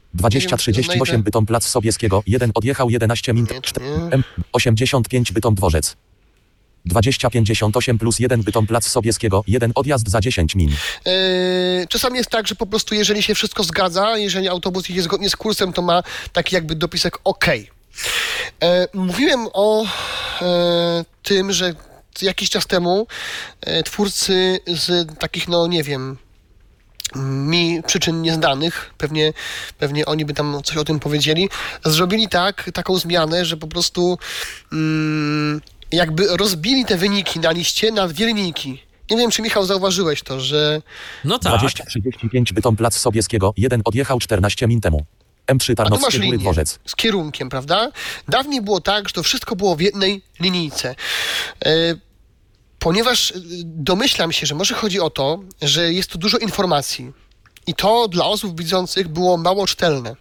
[SPEAKER 5] 2038 Bytom Plac Sobieskiego, 1 odjechał 11 min.
[SPEAKER 4] Nie.
[SPEAKER 5] 85 Bytom Dworzec. 2058 plus 1 Bytom Plac Sobieskiego, 1 odjazd za 10 min.
[SPEAKER 4] Czasami jest tak, że po prostu jeżeli się wszystko zgadza, jeżeli autobus jedzie zgodnie z kursem, to ma taki jakby dopisek OK. Mówiłem o tym, że jakiś czas temu twórcy z takich, no nie wiem, mi przyczyn nieznanych, pewnie oni by tam coś o tym powiedzieli, zrobili taką zmianę, że po prostu jakby rozbili te wyniki na liście na 2 linijki. Nie wiem, czy Michał zauważyłeś to, że...
[SPEAKER 1] No tak.
[SPEAKER 5] 2035 Bytom Plac Sobieskiego, 1 odjechał 14 min temu. M3
[SPEAKER 4] A tu masz
[SPEAKER 5] Tarnowskie Góry
[SPEAKER 4] linię
[SPEAKER 5] Dworzec.
[SPEAKER 4] z kierunkiem, prawda? Dawniej było tak, że to wszystko było w jednej linijce. Ponieważ domyślam się, że może chodzi o to, że jest tu dużo informacji i to dla osób widzących było mało czytelne.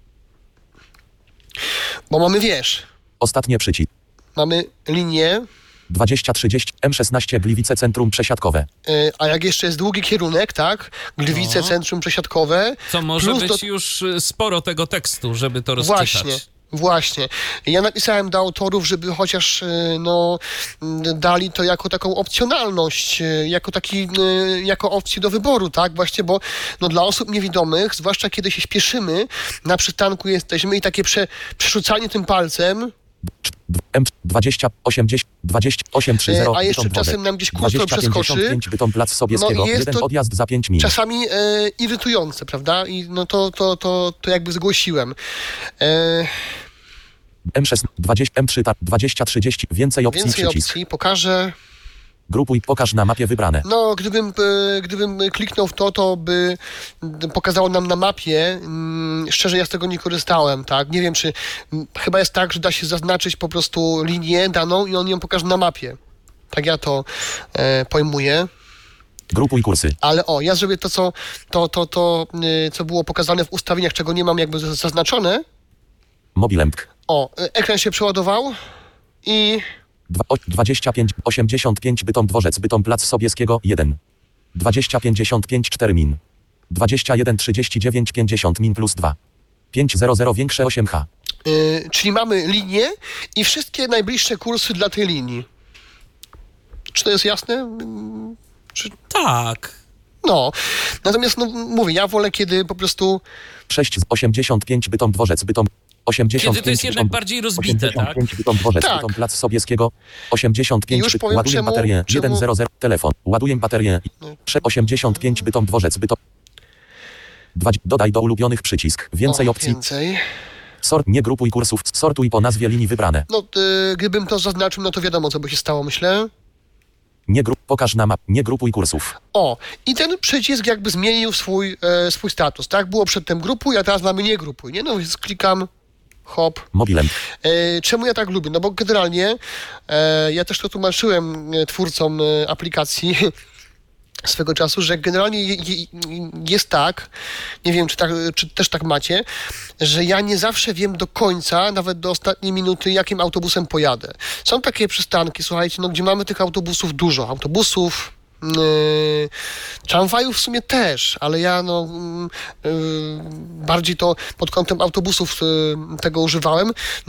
[SPEAKER 4] Bo mamy, wiesz,
[SPEAKER 5] Ostatnie przycisk.
[SPEAKER 4] mamy linię,
[SPEAKER 5] 2030 M16 Gliwice Centrum Przesiadkowe.
[SPEAKER 4] a jak jeszcze jest długi kierunek, tak? Gliwice,
[SPEAKER 1] No.
[SPEAKER 4] centrum przesiadkowe.
[SPEAKER 1] Co może
[SPEAKER 4] plus
[SPEAKER 1] być już sporo tego tekstu, żeby to rozczytać.
[SPEAKER 4] Właśnie. Ja napisałem do autorów, żeby chociaż dali to jako taką opcjonalność, jako opcję do wyboru, tak? Właśnie, bo dla osób niewidomych, zwłaszcza kiedy się śpieszymy, na przystanku jesteśmy i takie przerzucanie tym palcem,
[SPEAKER 5] M20 80 28 30
[SPEAKER 4] a jeszcze
[SPEAKER 5] Bytom Dworzec.
[SPEAKER 4] czasem nam gdzieś kursor przeskoczy.
[SPEAKER 5] 2055 Bytom Plac Sobieskiego,
[SPEAKER 4] jest
[SPEAKER 5] 1
[SPEAKER 4] to
[SPEAKER 5] odjazd za 5 min.
[SPEAKER 4] czasami irytujące, prawda? I to jakby zgłosiłem.
[SPEAKER 5] M6 20 M3 2030 więcej opcji
[SPEAKER 4] Więcej
[SPEAKER 5] przycisk.
[SPEAKER 4] opcji, pokażę.
[SPEAKER 5] Grupuj, pokaż na mapie wybrane.
[SPEAKER 4] No, gdybym kliknął w to by pokazało nam na mapie. Szczerze, ja z tego nie korzystałem, tak? Nie wiem, czy chyba jest tak, że da się zaznaczyć po prostu linię daną i on ją pokaże na mapie. Tak ja to pojmuję.
[SPEAKER 5] Grupuj kursy.
[SPEAKER 4] Ale ja zrobię to, co było pokazane w ustawieniach, czego nie mam jakby zaznaczone.
[SPEAKER 5] Mobilemp.
[SPEAKER 4] Ekran się przeładował i
[SPEAKER 5] 25 85 Bytom Dworzec Bytom Plac Sobieskiego 1. 20 55 4 min. 21 39 50 min plus 2. 500 większe 8H.
[SPEAKER 4] czyli mamy linię i wszystkie najbliższe kursy dla tej linii. Czy to jest jasne?
[SPEAKER 1] Tak.
[SPEAKER 4] No. Natomiast mówię, ja wolę, kiedy po prostu
[SPEAKER 5] 6 z 85 Bytom Dworzec Bytom 85
[SPEAKER 1] Kiedy to jest jednak bardziej rozbite, tak?
[SPEAKER 5] 85 Bytom Dworzec
[SPEAKER 4] Tak.
[SPEAKER 5] Bytom Plac Sobieskiego 85
[SPEAKER 4] Już powiem,
[SPEAKER 5] ładuję
[SPEAKER 4] czemu-
[SPEAKER 5] baterię 100 telefon ładuję baterię 85 Bytom Dworzec Bytom Dodaj do ulubionych przycisk. Więcej opcji.
[SPEAKER 4] Więcej.
[SPEAKER 5] Sort, nie grupuj kursów. Sortuj po nazwie linii wybrane.
[SPEAKER 4] No, gdybym to zaznaczył, no to wiadomo, co by się stało, myślę.
[SPEAKER 5] Pokaż na map. Nie grupuj kursów.
[SPEAKER 4] O, i ten przycisk jakby zmienił swój status, tak? Było przedtem grupuj, a teraz mamy nie grupuj, nie? No więc klikam, hop.
[SPEAKER 5] Mobilem.
[SPEAKER 4] Czemu ja tak lubię? No bo generalnie ja też to tłumaczyłem twórcom aplikacji swego czasu, że generalnie jest tak, nie wiem, czy też tak macie, że ja nie zawsze wiem do końca, nawet do ostatniej minuty, jakim autobusem pojadę. Są takie przystanki, słuchajcie, no gdzie mamy tych autobusów dużo. Autobusów, tramwajów w sumie też, ale ja bardziej to pod kątem autobusów tego używałem.